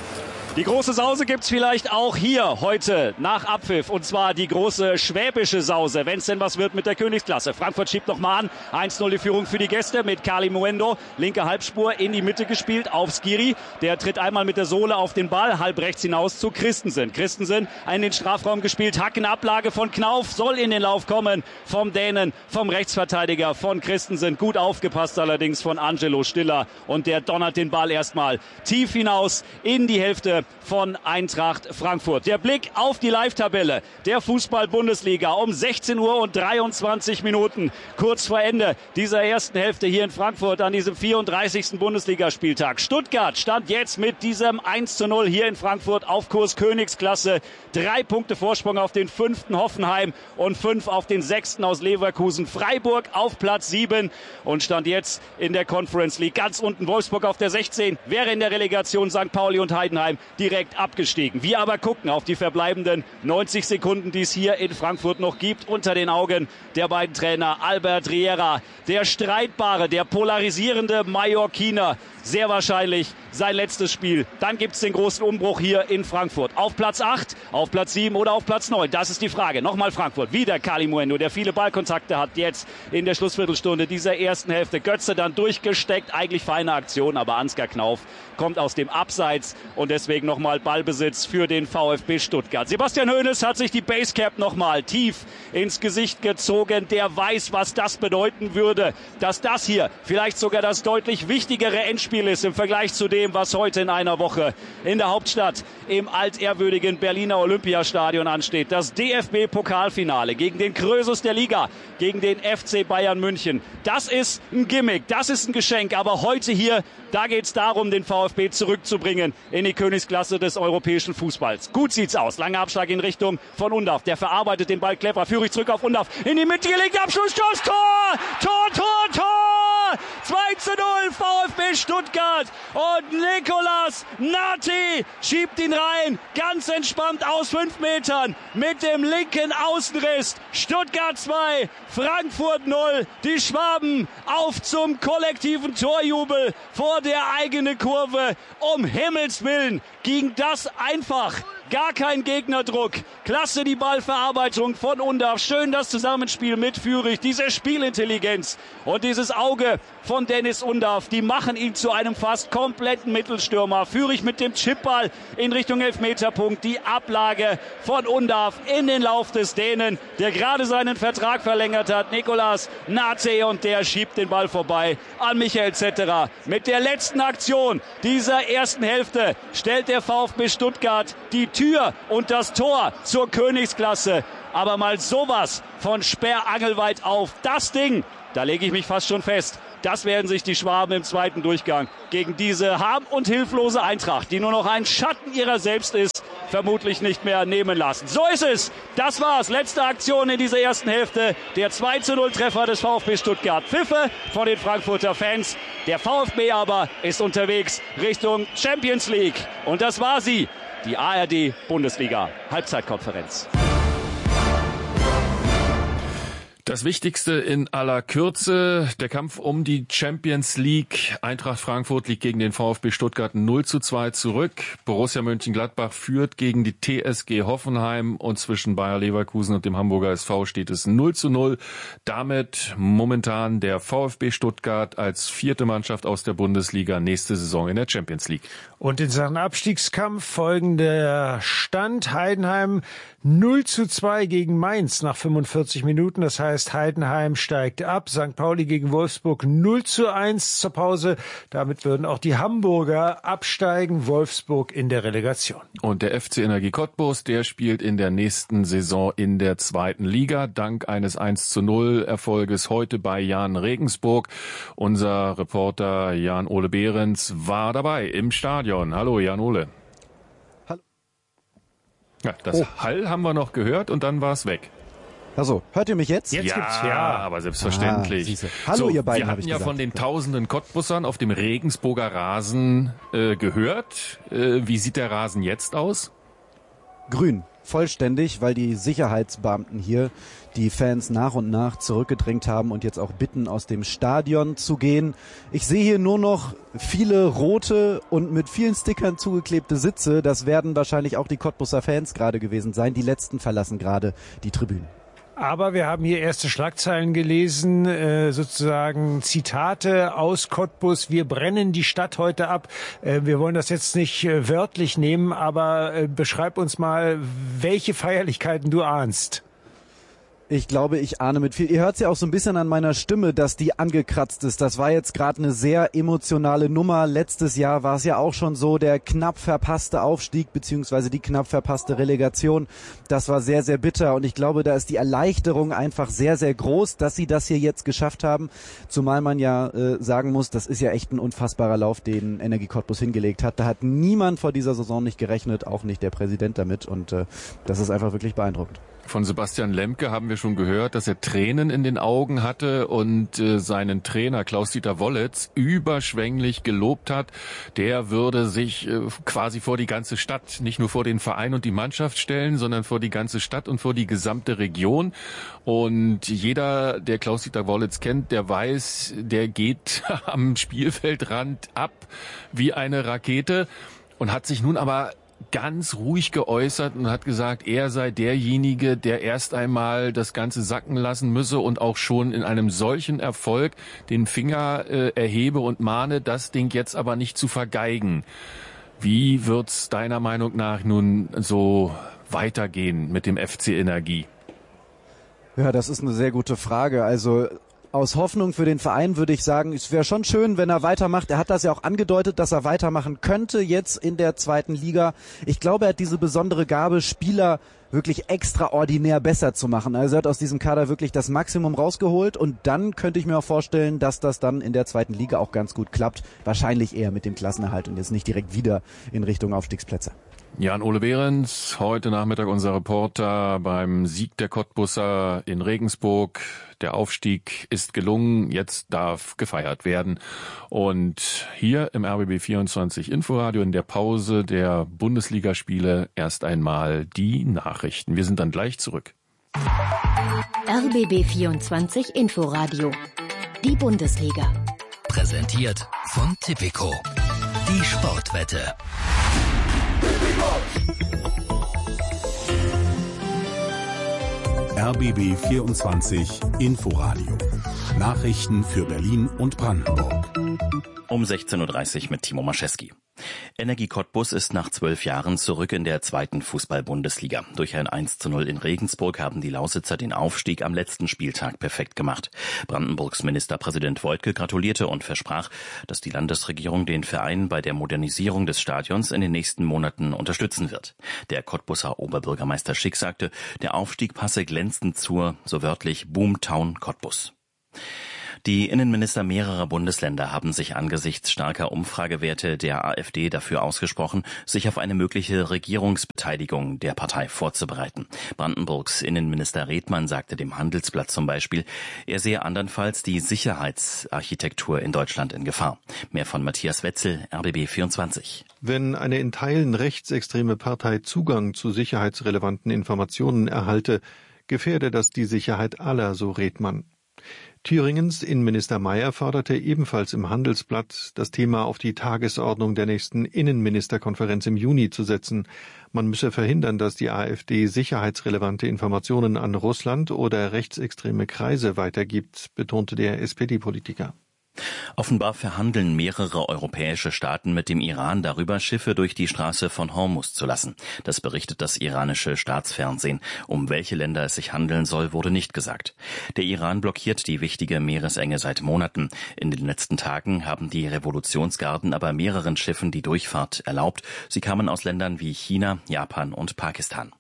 Die große Sause gibt's vielleicht auch hier heute nach Abpfiff. Und zwar die große schwäbische Sause, wenn es denn was wird mit der Königsklasse. Frankfurt schiebt nochmal an. 1:0 die Führung für die Gäste mit Kali Muendo. Linke Halbspur in die Mitte gespielt auf Skiri. Der tritt einmal mit der Sohle auf den Ball, halb rechts hinaus zu Christensen. Christensen in den Strafraum gespielt. Hackenablage von Knauf, soll in den Lauf kommen vom Dänen, vom Rechtsverteidiger von Christensen. Gut aufgepasst allerdings von Angelo Stiller. Und der donnert den Ball erstmal tief hinaus in die Hälfte von Eintracht Frankfurt. Der Blick auf die Live-Tabelle der Fußball-Bundesliga um 16 Uhr und 23 Minuten. Kurz vor Ende dieser ersten Hälfte hier in Frankfurt an diesem 34. Bundesligaspieltag. Stuttgart stand jetzt mit diesem 1:0 hier in Frankfurt auf Kurs Königsklasse. 3 Punkte Vorsprung auf den 5. Hoffenheim und 5 auf den 6. aus Leverkusen. Freiburg auf Platz 7 und stand jetzt in der Conference League ganz unten. Wolfsburg auf der 16, wäre in der Relegation St. Pauli und Heidenheim direkt abgestiegen. Wir aber gucken auf die verbleibenden 90 Sekunden, die es hier in Frankfurt noch gibt, unter den Augen der beiden Trainer Albert Riera. Der streitbare, der polarisierende Mallorquiner. Sehr wahrscheinlich sein letztes Spiel. Dann gibt es den großen Umbruch hier in Frankfurt. Auf Platz 8, auf Platz 7 oder auf Platz 9? Das ist die Frage. Nochmal Frankfurt. Wieder Kali Muendo, der viele Ballkontakte hat jetzt in der Schlussviertelstunde dieser ersten Hälfte. Götze dann durchgesteckt. Eigentlich feine Aktion, aber Ansgar Knauf kommt aus dem Abseits und deswegen nochmal Ballbesitz für den VfB Stuttgart. Sebastian Hoeneß hat sich die Basecap nochmal tief ins Gesicht gezogen. Der weiß, was das bedeuten würde, dass das hier vielleicht sogar das deutlich wichtigere Endspiel Spiel ist im Vergleich zu dem, was heute in einer Woche in der Hauptstadt im altehrwürdigen Berliner Olympiastadion ansteht. Das DFB-Pokalfinale gegen den Krösus der Liga, gegen den FC Bayern München. Das ist ein Gimmick, das ist ein Geschenk. Aber heute hier, da geht es darum, den VfB zurückzubringen in die Königsklasse des europäischen Fußballs. Gut sieht's aus. Langer Abschlag in Richtung von Undav. Der verarbeitet den Ball clever. Führig zurück auf Undav. In die Mitte gelegt. Abschluss. Tor! Tor! 2:0 VfB Stuttgart. Und Nicolas Nati schiebt ihn rein. Ganz entspannt aus 5 Metern mit dem linken Außenriss. Stuttgart 2, Frankfurt 0. Die Schwaben auf zum kollektiven Torjubel vor der eigenen Kurve. Um Himmels Willen ging das einfach. Gar kein Gegnerdruck. Klasse die Ballverarbeitung von Undav. Schön das Zusammenspiel mit Führig. Diese Spielintelligenz und dieses Auge von Dennis Undav, die machen ihn zu einem fast kompletten Mittelstürmer. Führig mit dem Chipball in Richtung Elfmeterpunkt. Die Ablage von Undav in den Lauf des Dänen, der gerade seinen Vertrag verlängert hat. Nicolas Nate, und der schiebt den Ball vorbei an Michael Zetterer. Mit der letzten Aktion dieser ersten Hälfte stellt der VfB Stuttgart die Tür und das Tor zur Königsklasse. Aber mal sowas von sperrangelweit auf. Das Ding, da lege ich mich fast schon fest. Das werden sich die Schwaben im zweiten Durchgang gegen diese harm- und hilflose Eintracht, die nur noch ein Schatten ihrer selbst ist, vermutlich nicht mehr nehmen lassen. So ist es. Das war's. Letzte Aktion in dieser ersten Hälfte. Der 2:0-Treffer des VfB Stuttgart. Pfiffe von den Frankfurter Fans. Der VfB aber ist unterwegs Richtung Champions League. Und das war sie. Die ARD-Bundesliga-Halbzeitkonferenz. Das Wichtigste in aller Kürze, der Kampf um die Champions League. Eintracht Frankfurt liegt gegen den VfB Stuttgart 0:2 zurück. Borussia Mönchengladbach führt gegen die TSG Hoffenheim und zwischen Bayer Leverkusen und dem Hamburger SV steht es 0:0. Damit momentan der VfB Stuttgart als 4. Mannschaft aus der Bundesliga nächste Saison in der Champions League. Und in Sachen Abstiegskampf folgender Stand: Heidenheim 0:2 gegen Mainz nach 45 Minuten. Das heißt, Heidenheim steigt ab. St. Pauli gegen Wolfsburg 0:1 zur Pause. Damit würden auch die Hamburger absteigen. Wolfsburg in der Relegation. Und der FC Energie Cottbus, der spielt in der nächsten Saison in der 2. Liga. Dank eines 1:0 Erfolges heute bei Jahn Regensburg. Unser Reporter Jan-Ole Behrens war dabei im Stadion. Hallo Jan-Ole. Hallo. Ja, das Hall haben wir noch gehört und dann war es weg. Also, hört ihr mich jetzt? Jetzt gibt's ja, aber selbstverständlich. Hallo ihr beiden, wir hatten ja von den tausenden Cottbussern auf dem Regensburger Rasen gehört. Wie sieht der Rasen jetzt aus? Grün, vollständig, weil die Sicherheitsbeamten hier die Fans nach und nach zurückgedrängt haben und jetzt auch bitten, aus dem Stadion zu gehen. Ich sehe hier nur noch viele rote und mit vielen Stickern zugeklebte Sitze. Das werden wahrscheinlich auch die Cottbusser Fans gerade gewesen sein. Die letzten verlassen gerade die Tribünen. Aber wir haben hier erste Schlagzeilen gelesen, sozusagen Zitate aus Cottbus. Wir brennen die Stadt heute ab. Wir wollen das jetzt nicht wörtlich nehmen, aber beschreib uns mal, welche Feierlichkeiten du ahnst. Ich glaube, ich ahne mit viel. Ihr hört es ja auch so ein bisschen an meiner Stimme, dass die angekratzt ist. Das war jetzt gerade eine sehr emotionale Nummer. Letztes Jahr war es ja auch schon so, der knapp verpasste Aufstieg beziehungsweise die knapp verpasste Relegation. Das war sehr, sehr bitter und ich glaube, da ist die Erleichterung einfach sehr, sehr groß, dass sie das hier jetzt geschafft haben. Zumal man ja sagen muss, das ist ja echt ein unfassbarer Lauf, den Energie Cottbus hingelegt hat. Da hat niemand vor dieser Saison nicht gerechnet, auch nicht der Präsident damit und das ist einfach wirklich beeindruckend. Von Sebastian Lemke haben wir schon gehört, dass er Tränen in den Augen hatte und seinen Trainer Klaus-Dieter Wollitz überschwänglich gelobt hat. Der würde sich quasi vor die ganze Stadt, nicht nur vor den Verein und die Mannschaft stellen, sondern vor die ganze Stadt und vor die gesamte Region. Und jeder, der Klaus-Dieter Wollitz kennt, der weiß, der geht am Spielfeldrand ab wie eine Rakete und hat sich nun aber ganz ruhig geäußert und hat gesagt, er sei derjenige, der erst einmal das Ganze sacken lassen müsse und auch schon in einem solchen Erfolg den Finger erhebe und mahne, das Ding jetzt aber nicht zu vergeigen. Wie wird's deiner Meinung nach nun so weitergehen mit dem FC Energie? Ja, das ist eine sehr gute Frage. Also Aus Hoffnung für den Verein würde ich sagen, es wäre schon schön, wenn er weitermacht. Er hat das ja auch angedeutet, dass er weitermachen könnte jetzt in der zweiten Liga. Ich glaube, er hat diese besondere Gabe, Spieler wirklich extraordinär besser zu machen. Also er hat aus diesem Kader wirklich das Maximum rausgeholt und dann könnte ich mir auch vorstellen, dass das dann in der zweiten Liga auch ganz gut klappt. Wahrscheinlich eher mit dem Klassenerhalt und jetzt nicht direkt wieder in Richtung Aufstiegsplätze. Jan-Ole Behrens, heute Nachmittag unser Reporter beim Sieg der Cottbusser in Regensburg. Der Aufstieg ist gelungen, jetzt darf gefeiert werden. Und hier im RBB24 Inforadio in der Pause der Bundesligaspiele erst einmal die Nachrichten. Wir sind dann gleich zurück. RBB24 Inforadio, die Bundesliga. Präsentiert von Tipico, die Sportwette. RBB 24 Inforadio. Nachrichten für Berlin und Brandenburg. Um 16.30 Uhr mit Timo Maschewski. Energie Cottbus ist nach 12 Jahren zurück in der zweiten Fußball-Bundesliga. Durch ein 1:0 in Regensburg haben die Lausitzer den Aufstieg am letzten Spieltag perfekt gemacht. Brandenburgs Ministerpräsident Woidke gratulierte und versprach, dass die Landesregierung den Verein bei der Modernisierung des Stadions in den nächsten Monaten unterstützen wird. Der Cottbuser Oberbürgermeister Schick sagte, der Aufstieg passe glänzend zur, so wörtlich, Boomtown Cottbus. Die Innenminister mehrerer Bundesländer haben sich angesichts starker Umfragewerte der AfD dafür ausgesprochen, sich auf eine mögliche Regierungsbeteiligung der Partei vorzubereiten. Brandenburgs Innenminister Redmann sagte dem Handelsblatt zum Beispiel, er sehe andernfalls die Sicherheitsarchitektur in Deutschland in Gefahr. Mehr von Matthias Wetzel, RBB 24. Wenn eine in Teilen rechtsextreme Partei Zugang zu sicherheitsrelevanten Informationen erhalte, gefährde das die Sicherheit aller, so Redmann. Thüringens Innenminister Mayer forderte ebenfalls im Handelsblatt, das Thema auf die Tagesordnung der nächsten Innenministerkonferenz im Juni zu setzen. Man müsse verhindern, dass die AfD sicherheitsrelevante Informationen an Russland oder rechtsextreme Kreise weitergibt, betonte der SPD-Politiker. Offenbar verhandeln mehrere europäische Staaten mit dem Iran darüber, Schiffe durch die Straße von Hormuz zu lassen. Das berichtet das iranische Staatsfernsehen. Um welche Länder es sich handeln soll, wurde nicht gesagt. Der Iran blockiert die wichtige Meeresenge seit Monaten. In den letzten Tagen haben die Revolutionsgarden aber mehreren Schiffen die Durchfahrt erlaubt. Sie kamen aus Ländern wie China, Japan und Pakistan.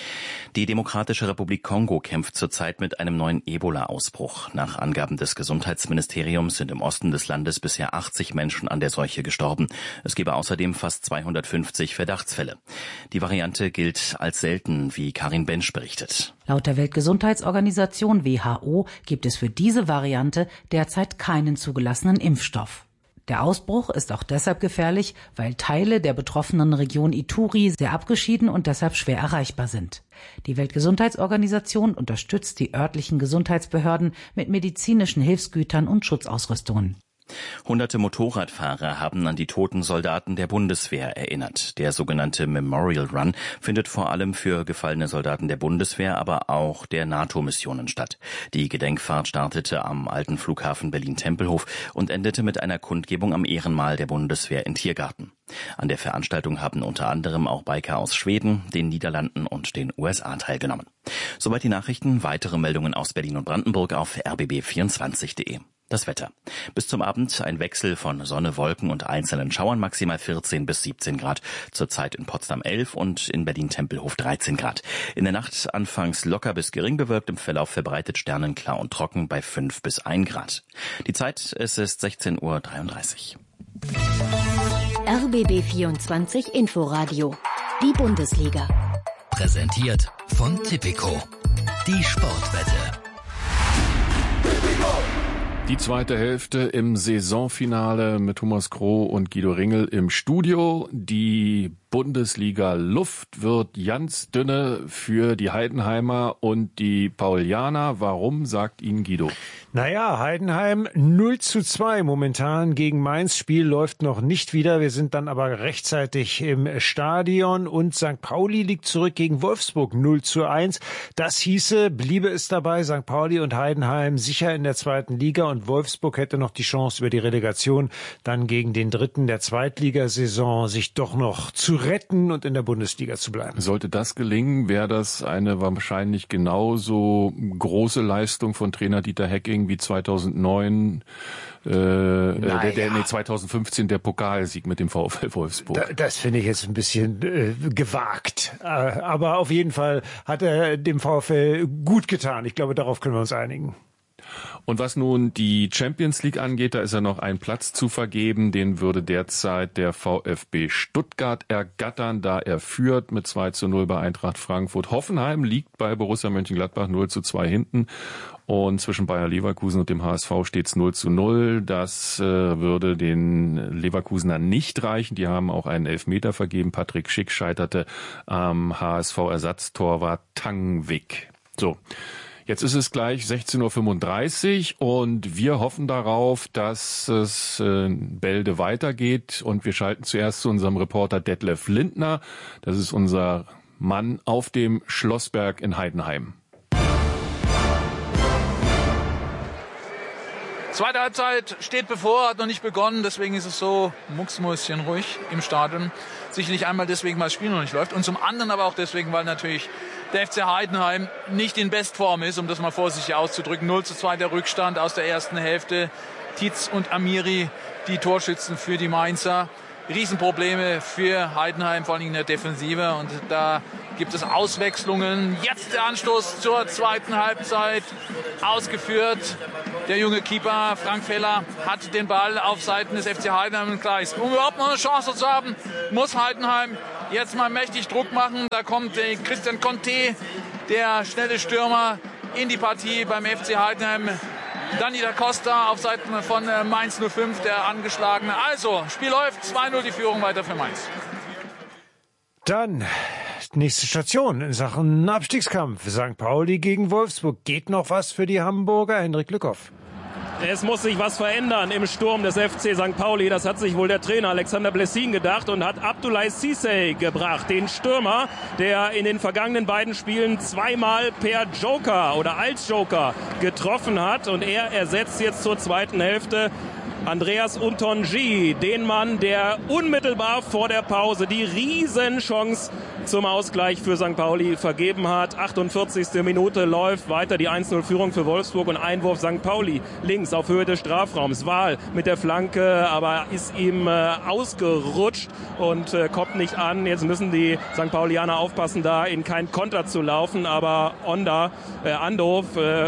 Die Demokratische Republik Kongo kämpft zurzeit mit einem neuen Ebola-Ausbruch. Nach Angaben des Gesundheitsministeriums sind im Osten des Landes bisher 80 Menschen an der Seuche gestorben. Es gebe außerdem fast 250 Verdachtsfälle. Die Variante gilt als selten, wie Karin Bensch berichtet. Laut der Weltgesundheitsorganisation WHO gibt es für diese Variante derzeit keinen zugelassenen Impfstoff. Der Ausbruch ist auch deshalb gefährlich, weil Teile der betroffenen Region Ituri sehr abgeschieden und deshalb schwer erreichbar sind. Die Weltgesundheitsorganisation unterstützt die örtlichen Gesundheitsbehörden mit medizinischen Hilfsgütern und Schutzausrüstungen. Hunderte Motorradfahrer haben an die toten Soldaten der Bundeswehr erinnert. Der sogenannte Memorial Run findet vor allem für gefallene Soldaten der Bundeswehr, aber auch der NATO-Missionen statt. Die Gedenkfahrt startete am alten Flughafen Berlin-Tempelhof und endete mit einer Kundgebung am Ehrenmal der Bundeswehr in Tiergarten. An der Veranstaltung haben unter anderem auch Biker aus Schweden, den Niederlanden und den USA teilgenommen. Soweit die Nachrichten. Weitere Meldungen aus Berlin und Brandenburg auf rbb24.de. Das Wetter. Bis zum Abend ein Wechsel von Sonne, Wolken und einzelnen Schauern, maximal 14 bis 17 Grad. Zurzeit in Potsdam 11 und in Berlin-Tempelhof 13 Grad. In der Nacht anfangs locker bis gering bewölkt, im Verlauf verbreitet sternenklar und trocken bei 5 bis 1 Grad. Die Zeit, es ist 16:33 Uhr. RBB 24 Inforadio, die Bundesliga. Präsentiert von Tipico, die Sportwette. Die zweite Hälfte im Saisonfinale mit Thomas Kroh und Guido Ringel im Studio. Die Bundesliga-Luft wird ganz dünne für die Heidenheimer und die Paulianer. Warum, sagt Ihnen Guido? Naja, Heidenheim 0:2 momentan gegen Mainz. Spiel läuft noch nicht wieder. Wir sind dann aber rechtzeitig im Stadion und St. Pauli liegt zurück gegen Wolfsburg 0:1. Das hieße, bliebe es dabei, St. Pauli und Heidenheim sicher in der zweiten Liga und Wolfsburg hätte noch die Chance über die Relegation dann gegen den Dritten der Zweitligasaison sich doch noch zu retten und in der Bundesliga zu bleiben. Sollte das gelingen, wäre das eine wahrscheinlich genauso große Leistung von Trainer Dieter Hecking wie 2009, 2015 der Pokalsieg mit dem VfL Wolfsburg. Das finde ich jetzt ein bisschen gewagt. Aber auf jeden Fall hat er dem VfL gut getan. Ich glaube, darauf können wir uns einigen. Und was nun die Champions League angeht, da ist ja noch ein Platz zu vergeben. Den würde derzeit der VfB Stuttgart ergattern, da er führt mit 2:0 bei Eintracht Frankfurt. Hoffenheim liegt bei Borussia Mönchengladbach 0:2 hinten. Und zwischen Bayer Leverkusen und dem HSV steht's 0:0. Das würde den Leverkusenern nicht reichen. Die haben auch einen Elfmeter vergeben. Patrick Schick scheiterte am HSV-Ersatztorwart Tangvik. So. Jetzt ist es gleich 16:35 Uhr und wir hoffen darauf, dass es in Bälde weitergeht. Und wir schalten zuerst zu unserem Reporter Detlef Lindner. Das ist unser Mann auf dem Schlossberg in Heidenheim. Zweite Halbzeit steht bevor, hat noch nicht begonnen. Deswegen ist es so mucksmäuschen ruhig im Stadion. Sicherlich einmal deswegen, weil das Spiel noch nicht läuft. Und zum anderen aber auch deswegen, weil natürlich der FC Heidenheim nicht in Bestform ist, um das mal vorsichtig auszudrücken. 0:2 der Rückstand aus der ersten Hälfte. Tietz und Amiri, die Torschützen für die Mainzer. Riesenprobleme für Heidenheim, vor allem in der Defensive. Und da gibt es Auswechslungen. Jetzt der Anstoß zur zweiten Halbzeit ausgeführt. Der junge Keeper Frank Feller hat den Ball auf Seiten des FC Heidenheim im Kreis. Um überhaupt noch eine Chance zu haben, muss Heidenheim jetzt mal mächtig Druck machen. Da kommt Christian Conte, der schnelle Stürmer, in die Partie beim FC Heidenheim. Dani da Costa auf Seiten von Mainz 05, der angeschlagene. Also, Spiel läuft, 2:0 die Führung weiter für Mainz. Dann nächste Station in Sachen Abstiegskampf. St. Pauli gegen Wolfsburg. Geht noch was für die Hamburger? Henrik Lückhoff. Es muss sich was verändern im Sturm des FC St. Pauli. Das hat sich wohl der Trainer Alexander Blessin gedacht und hat Abdoulaye Cissé gebracht, den Stürmer, der in den vergangenen beiden Spielen zweimal per Joker oder als Joker getroffen hat. Und er ersetzt jetzt zur zweiten Hälfte Andreas Untonji, den Mann, der unmittelbar vor der Pause die Riesenchance zum Ausgleich für St. Pauli vergeben hat. 48. Minute läuft weiter die 1:0-Führung für Wolfsburg und Einwurf St. Pauli links auf Höhe des Strafraums. Wahl mit der Flanke, aber ist ihm ausgerutscht und kommt nicht an. Jetzt müssen die St. Paulianer aufpassen, da in keinen Konter zu laufen, aber Andorf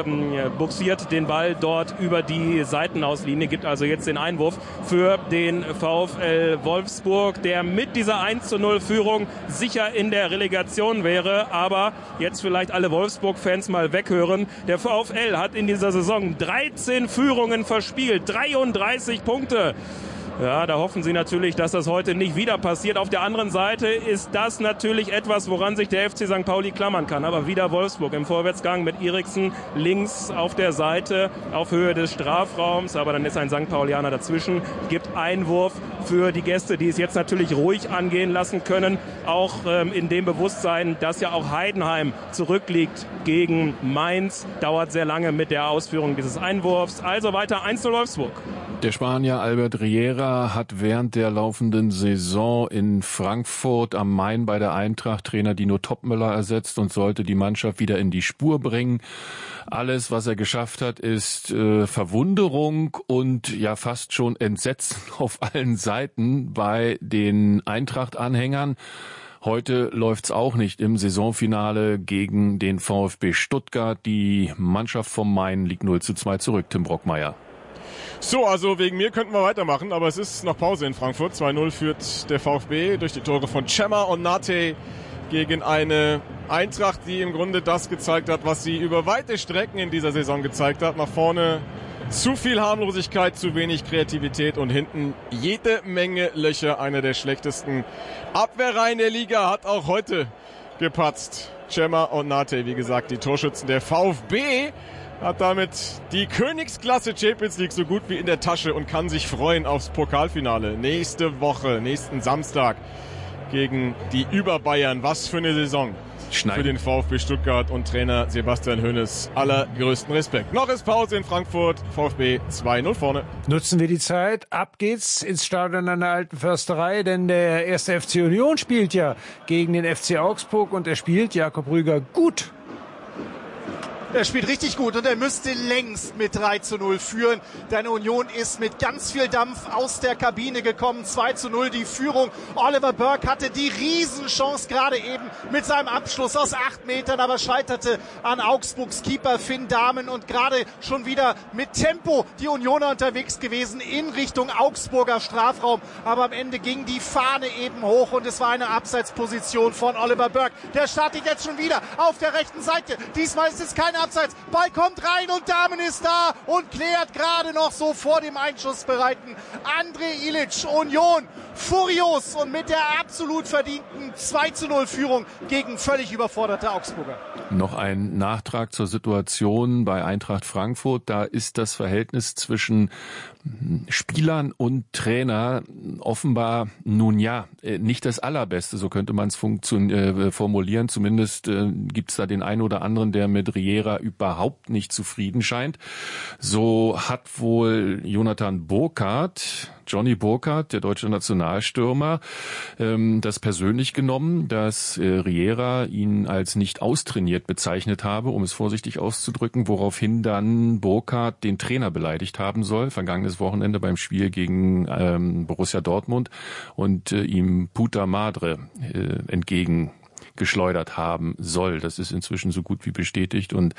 buxiert den Ball dort über die Seitenauslinie, gibt also jetzt den Einwurf für den VfL Wolfsburg, der mit dieser 1:0-Führung sicher in der Relegation wäre, aber jetzt vielleicht alle Wolfsburg-Fans mal weghören. Der VfL hat in dieser Saison 13 Führungen verspielt, 33 Punkte. Ja, da hoffen sie natürlich, dass das heute nicht wieder passiert. Auf der anderen Seite ist das natürlich etwas, woran sich der FC St. Pauli klammern kann. Aber wieder Wolfsburg im Vorwärtsgang mit Eriksen links auf der Seite auf Höhe des Strafraums. Aber dann ist ein St. Paulianer dazwischen, gibt Einwurf für die Gäste, die es jetzt natürlich ruhig angehen lassen können. Auch in dem Bewusstsein, dass ja auch Heidenheim zurückliegt gegen Mainz. Dauert sehr lange mit der Ausführung dieses Einwurfs. Also weiter 1:0 Wolfsburg. Der Spanier Albert Riera hat während der laufenden Saison in Frankfurt am Main bei der Eintracht Trainer Dino Topmöller ersetzt und sollte die Mannschaft wieder in die Spur bringen. Alles, was er geschafft hat, ist Verwunderung und ja fast schon Entsetzen auf allen Seiten bei den Eintracht-Anhängern. Heute läuft's auch nicht im Saisonfinale gegen den VfB Stuttgart. Die Mannschaft vom Main liegt 0:2 zurück. Tim Brockmeier. So, also wegen mir könnten wir weitermachen, aber es ist noch Pause in Frankfurt. 2:0 führt der VfB durch die Tore von Cema und Nate gegen eine Eintracht, die im Grunde das gezeigt hat, was sie über weite Strecken in dieser Saison gezeigt hat. Nach vorne zu viel Harmlosigkeit, zu wenig Kreativität und hinten jede Menge Löcher. Einer der schlechtesten Abwehrreihen der Liga hat auch heute gepatzt. Cema und Nate, wie gesagt, die Torschützen. Der VfB hat damit die Königsklasse Champions League so gut wie in der Tasche und kann sich freuen aufs Pokalfinale. Nächste Woche, nächsten Samstag gegen die Überbayern. Was für eine Saison für den VfB Stuttgart und Trainer Sebastian Hoeneß. Allergrößten Respekt. Noch ist Pause in Frankfurt. VfB 2-0 vorne. Nutzen wir die Zeit. Ab geht's ins Stadion an der Alten Försterei, denn der 1. FC Union spielt ja gegen den FC Augsburg und er spielt, Jakob Rüger, gut. Er spielt richtig gut und er müsste längst mit 3-0 führen. Denn Union ist mit ganz viel Dampf aus der Kabine gekommen. 2-0 die Führung. Oliver Burke hatte die Riesenchance gerade eben mit seinem Abschluss aus 8 Metern, aber scheiterte an Augsburgs Keeper Finn Dahmen und gerade schon wieder mit Tempo die Unioner unterwegs gewesen in Richtung Augsburger Strafraum. Aber am Ende ging die Fahne eben hoch und es war eine Abseitsposition von Oliver Burke. Der startet jetzt schon wieder auf der rechten Seite. Diesmal ist es keine Abseits. Ball kommt rein und Dahmen ist da und klärt gerade noch so vor dem Einschussbereiten André Ilic. Union furios und mit der absolut verdienten 2-0 Führung gegen völlig überforderte Augsburger. Noch ein Nachtrag zur Situation bei Eintracht Frankfurt. Da ist das Verhältnis zwischen Spielern und Trainer offenbar nicht das allerbeste, so könnte man es formulieren. Zumindest gibt es da den einen oder anderen, der mit Riera überhaupt nicht zufrieden scheint. So hat wohl Johnny Burkhardt, der deutsche Nationalstürmer, das persönlich genommen, dass Riera ihn als nicht austrainiert bezeichnet habe, um es vorsichtig auszudrücken, woraufhin dann Burkhardt den Trainer beleidigt haben soll, vergangenes Wochenende beim Spiel gegen Borussia Dortmund und ihm Puta Madre entgegengeschleudert haben soll. Das ist inzwischen so gut wie bestätigt und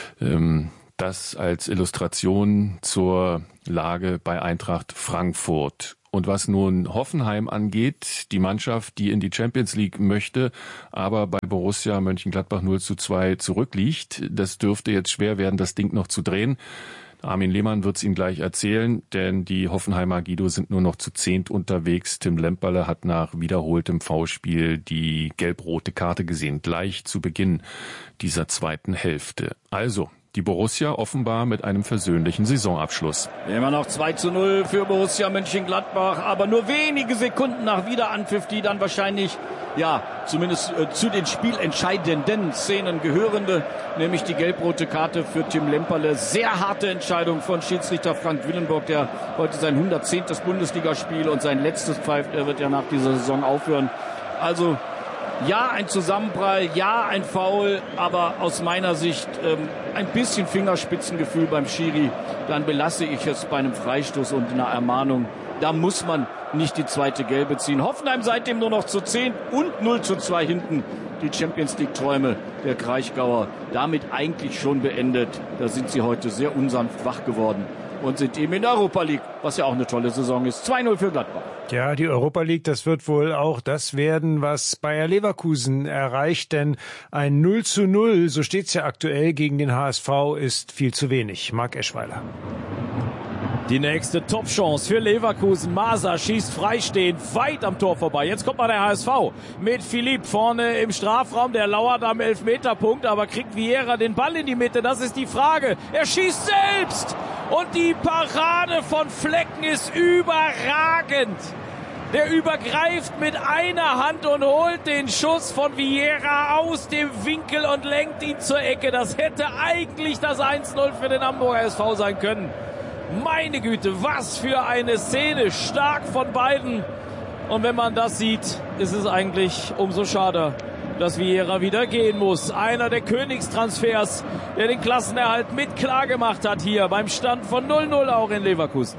das als Illustration zur Lage bei Eintracht Frankfurt. Und was nun Hoffenheim angeht, die Mannschaft, die in die Champions League möchte, aber bei Borussia Mönchengladbach 0-2 zurückliegt, das dürfte jetzt schwer werden, das Ding noch zu drehen. Armin Lehmann wird es Ihnen gleich erzählen, denn die Hoffenheimer Guido sind nur noch zu 10 unterwegs. Tim Lemperle hat nach wiederholtem Foulspiel die gelb-rote Karte gesehen, gleich zu Beginn dieser zweiten Hälfte. Also, die Borussia offenbar mit einem versöhnlichen Saisonabschluss. Immer noch 2-0 für Borussia Mönchengladbach, aber nur wenige Sekunden nach Wiederanpfiff, die dann wahrscheinlich, zumindest zu den spielentscheidenden Szenen gehörende, nämlich die gelb-rote Karte für Tim Lemperle. Sehr harte Entscheidung von Schiedsrichter Frank Willenburg, der heute sein 110. Bundesligaspiel und sein letztes pfeift. Er wird ja nach dieser Saison aufhören. Also, ein Zusammenprall, ein Foul, aber aus meiner Sicht ein bisschen Fingerspitzengefühl beim Schiri. Dann belasse ich es bei einem Freistoß und einer Ermahnung. Da muss man nicht die zweite Gelbe ziehen. Hoffenheim seitdem nur noch zu 10 und 0-2 hinten. Die Champions-League-Träume der Kraichgauer damit eigentlich schon beendet. Da sind sie heute sehr unsanft wach geworden und sind eben in der Europa League, was ja auch eine tolle Saison ist. 2-0 für Gladbach. Ja, die Europa League, das wird wohl auch das werden, was Bayer Leverkusen erreicht, denn ein 0-0, so steht's ja aktuell gegen den HSV, ist viel zu wenig. Marc Eschweiler. Die nächste Top-Chance für Leverkusen. Masa schießt freistehend weit am Tor vorbei. Jetzt kommt mal der HSV mit Philipp vorne im Strafraum. Der lauert am Elfmeterpunkt, aber kriegt Vieira den Ball in die Mitte? Das ist die Frage. Er schießt selbst und die Parade von Flecken ist überragend. Der übergreift mit einer Hand und holt den Schuss von Vieira aus dem Winkel und lenkt ihn zur Ecke. Das hätte eigentlich das 1-0 für den Hamburger SV sein können. Meine Güte, was für eine Szene, stark von beiden. Und wenn man das sieht, ist es eigentlich umso schade, dass Vieira wieder gehen muss. Einer der Königstransfers, der den Klassenerhalt mit klar gemacht hat hier beim Stand von 0-0 auch in Leverkusen.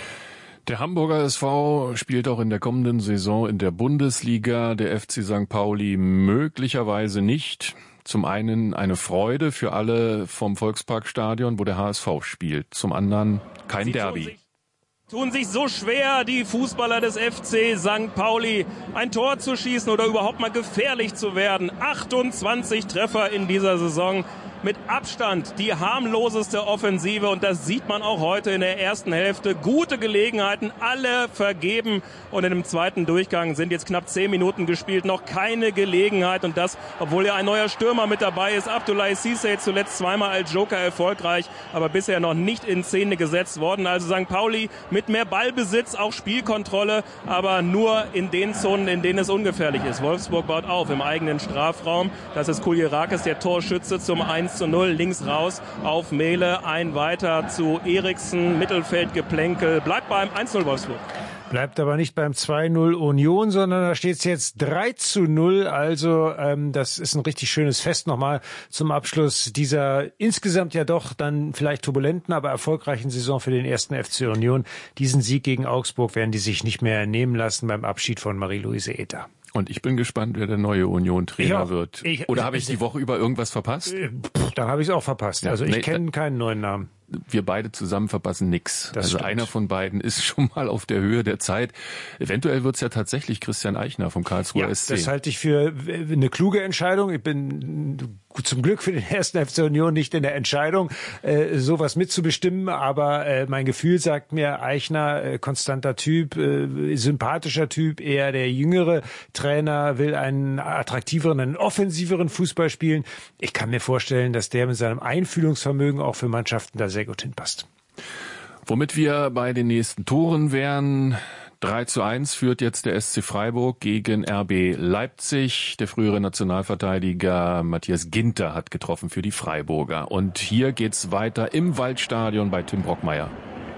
Der Hamburger SV spielt auch in der kommenden Saison in der Bundesliga, der FC St. Pauli möglicherweise nicht. Zum einen eine Freude für alle vom Volksparkstadion, wo der HSV spielt. Zum anderen kein Derby. Tun sich so schwer, die Fußballer des FC St. Pauli, ein Tor zu schießen oder überhaupt mal gefährlich zu werden. 28 Treffer in dieser Saison. mit Abstand die harmloseste Offensive und das sieht man auch heute in der ersten Hälfte. Gute Gelegenheiten, alle vergeben und in dem zweiten Durchgang sind jetzt knapp 10 Minuten gespielt, noch keine Gelegenheit und das, obwohl ja ein neuer Stürmer mit dabei ist. Abdoulaye Cissé zuletzt zweimal als Joker erfolgreich, aber bisher noch nicht in Szene gesetzt worden. Also St. Pauli mit mehr Ballbesitz, auch Spielkontrolle, aber nur in den Zonen, in denen es ungefährlich ist. Wolfsburg baut auf im eigenen Strafraum. Das ist Kuljerakis, der Torschütze zum 1:0. Links raus auf Mehle, ein weiter zu Eriksen, Mittelfeldgeplänkel. Bleibt beim 1:0 Wolfsburg. Bleibt aber nicht beim 2:0 Union, sondern da steht es jetzt 3:0. Also das ist ein richtig schönes Fest nochmal zum Abschluss dieser insgesamt ja doch dann vielleicht turbulenten, aber erfolgreichen Saison für den 1. FC Union. Diesen Sieg gegen Augsburg werden die sich nicht mehr nehmen lassen beim Abschied von Marie-Louise Ether. Und ich bin gespannt, wer der neue Union-Trainer wird. Oder habe ich die Woche über irgendwas verpasst? Dann habe ich es auch verpasst. Also ich kenne keinen neuen Namen. Wir beide zusammen verpassen nix. Also stimmt. Einer von beiden ist schon mal auf der Höhe der Zeit. Eventuell wird's ja tatsächlich Christian Eichner vom Karlsruher SC. Das halte ich für eine kluge Entscheidung. Ich bin zum Glück für den 1. FC Union nicht in der Entscheidung, sowas mitzubestimmen. Aber mein Gefühl sagt mir, Eichner, konstanter Typ, sympathischer Typ, eher der jüngere Trainer, will einen attraktiveren, einen offensiveren Fußball spielen. Ich kann mir vorstellen, dass der mit seinem Einfühlungsvermögen auch für Mannschaften da sehr gut hinpasst. Womit wir bei den nächsten Toren wären. 3:1 führt jetzt der SC Freiburg gegen RB Leipzig. Der frühere Nationalverteidiger Matthias Ginter hat getroffen für die Freiburger. Und hier geht's weiter im Waldstadion bei Tim Brockmeier.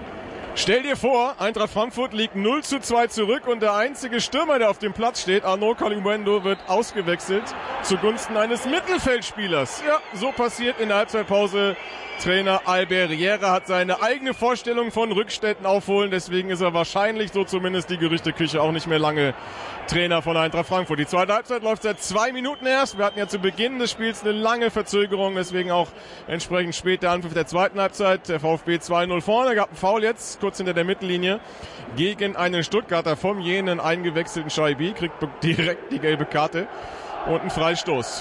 Stell dir vor, Eintracht Frankfurt liegt 0:2 zurück und der einzige Stürmer, der auf dem Platz steht, Arnaud Kalimuendo, wird ausgewechselt zugunsten eines Mittelfeldspielers. Ja, so passiert in der Halbzeitpause. Trainer Albert Riera hat seine eigene Vorstellung von Rückständen aufholen, deswegen ist er wahrscheinlich, so zumindest die Gerüchteküche, auch nicht mehr lange Trainer von Eintracht Frankfurt. Die zweite Halbzeit läuft seit 2 Minuten erst. Wir hatten ja zu Beginn des Spiels eine lange Verzögerung, deswegen auch entsprechend spät der Anpfiff der zweiten Halbzeit. Der VfB 2:0 vorne, gab einen Foul jetzt, kurz hinter der Mittellinie, gegen einen Stuttgarter vom jenen eingewechselten Schaibi, kriegt direkt die gelbe Karte und einen Freistoß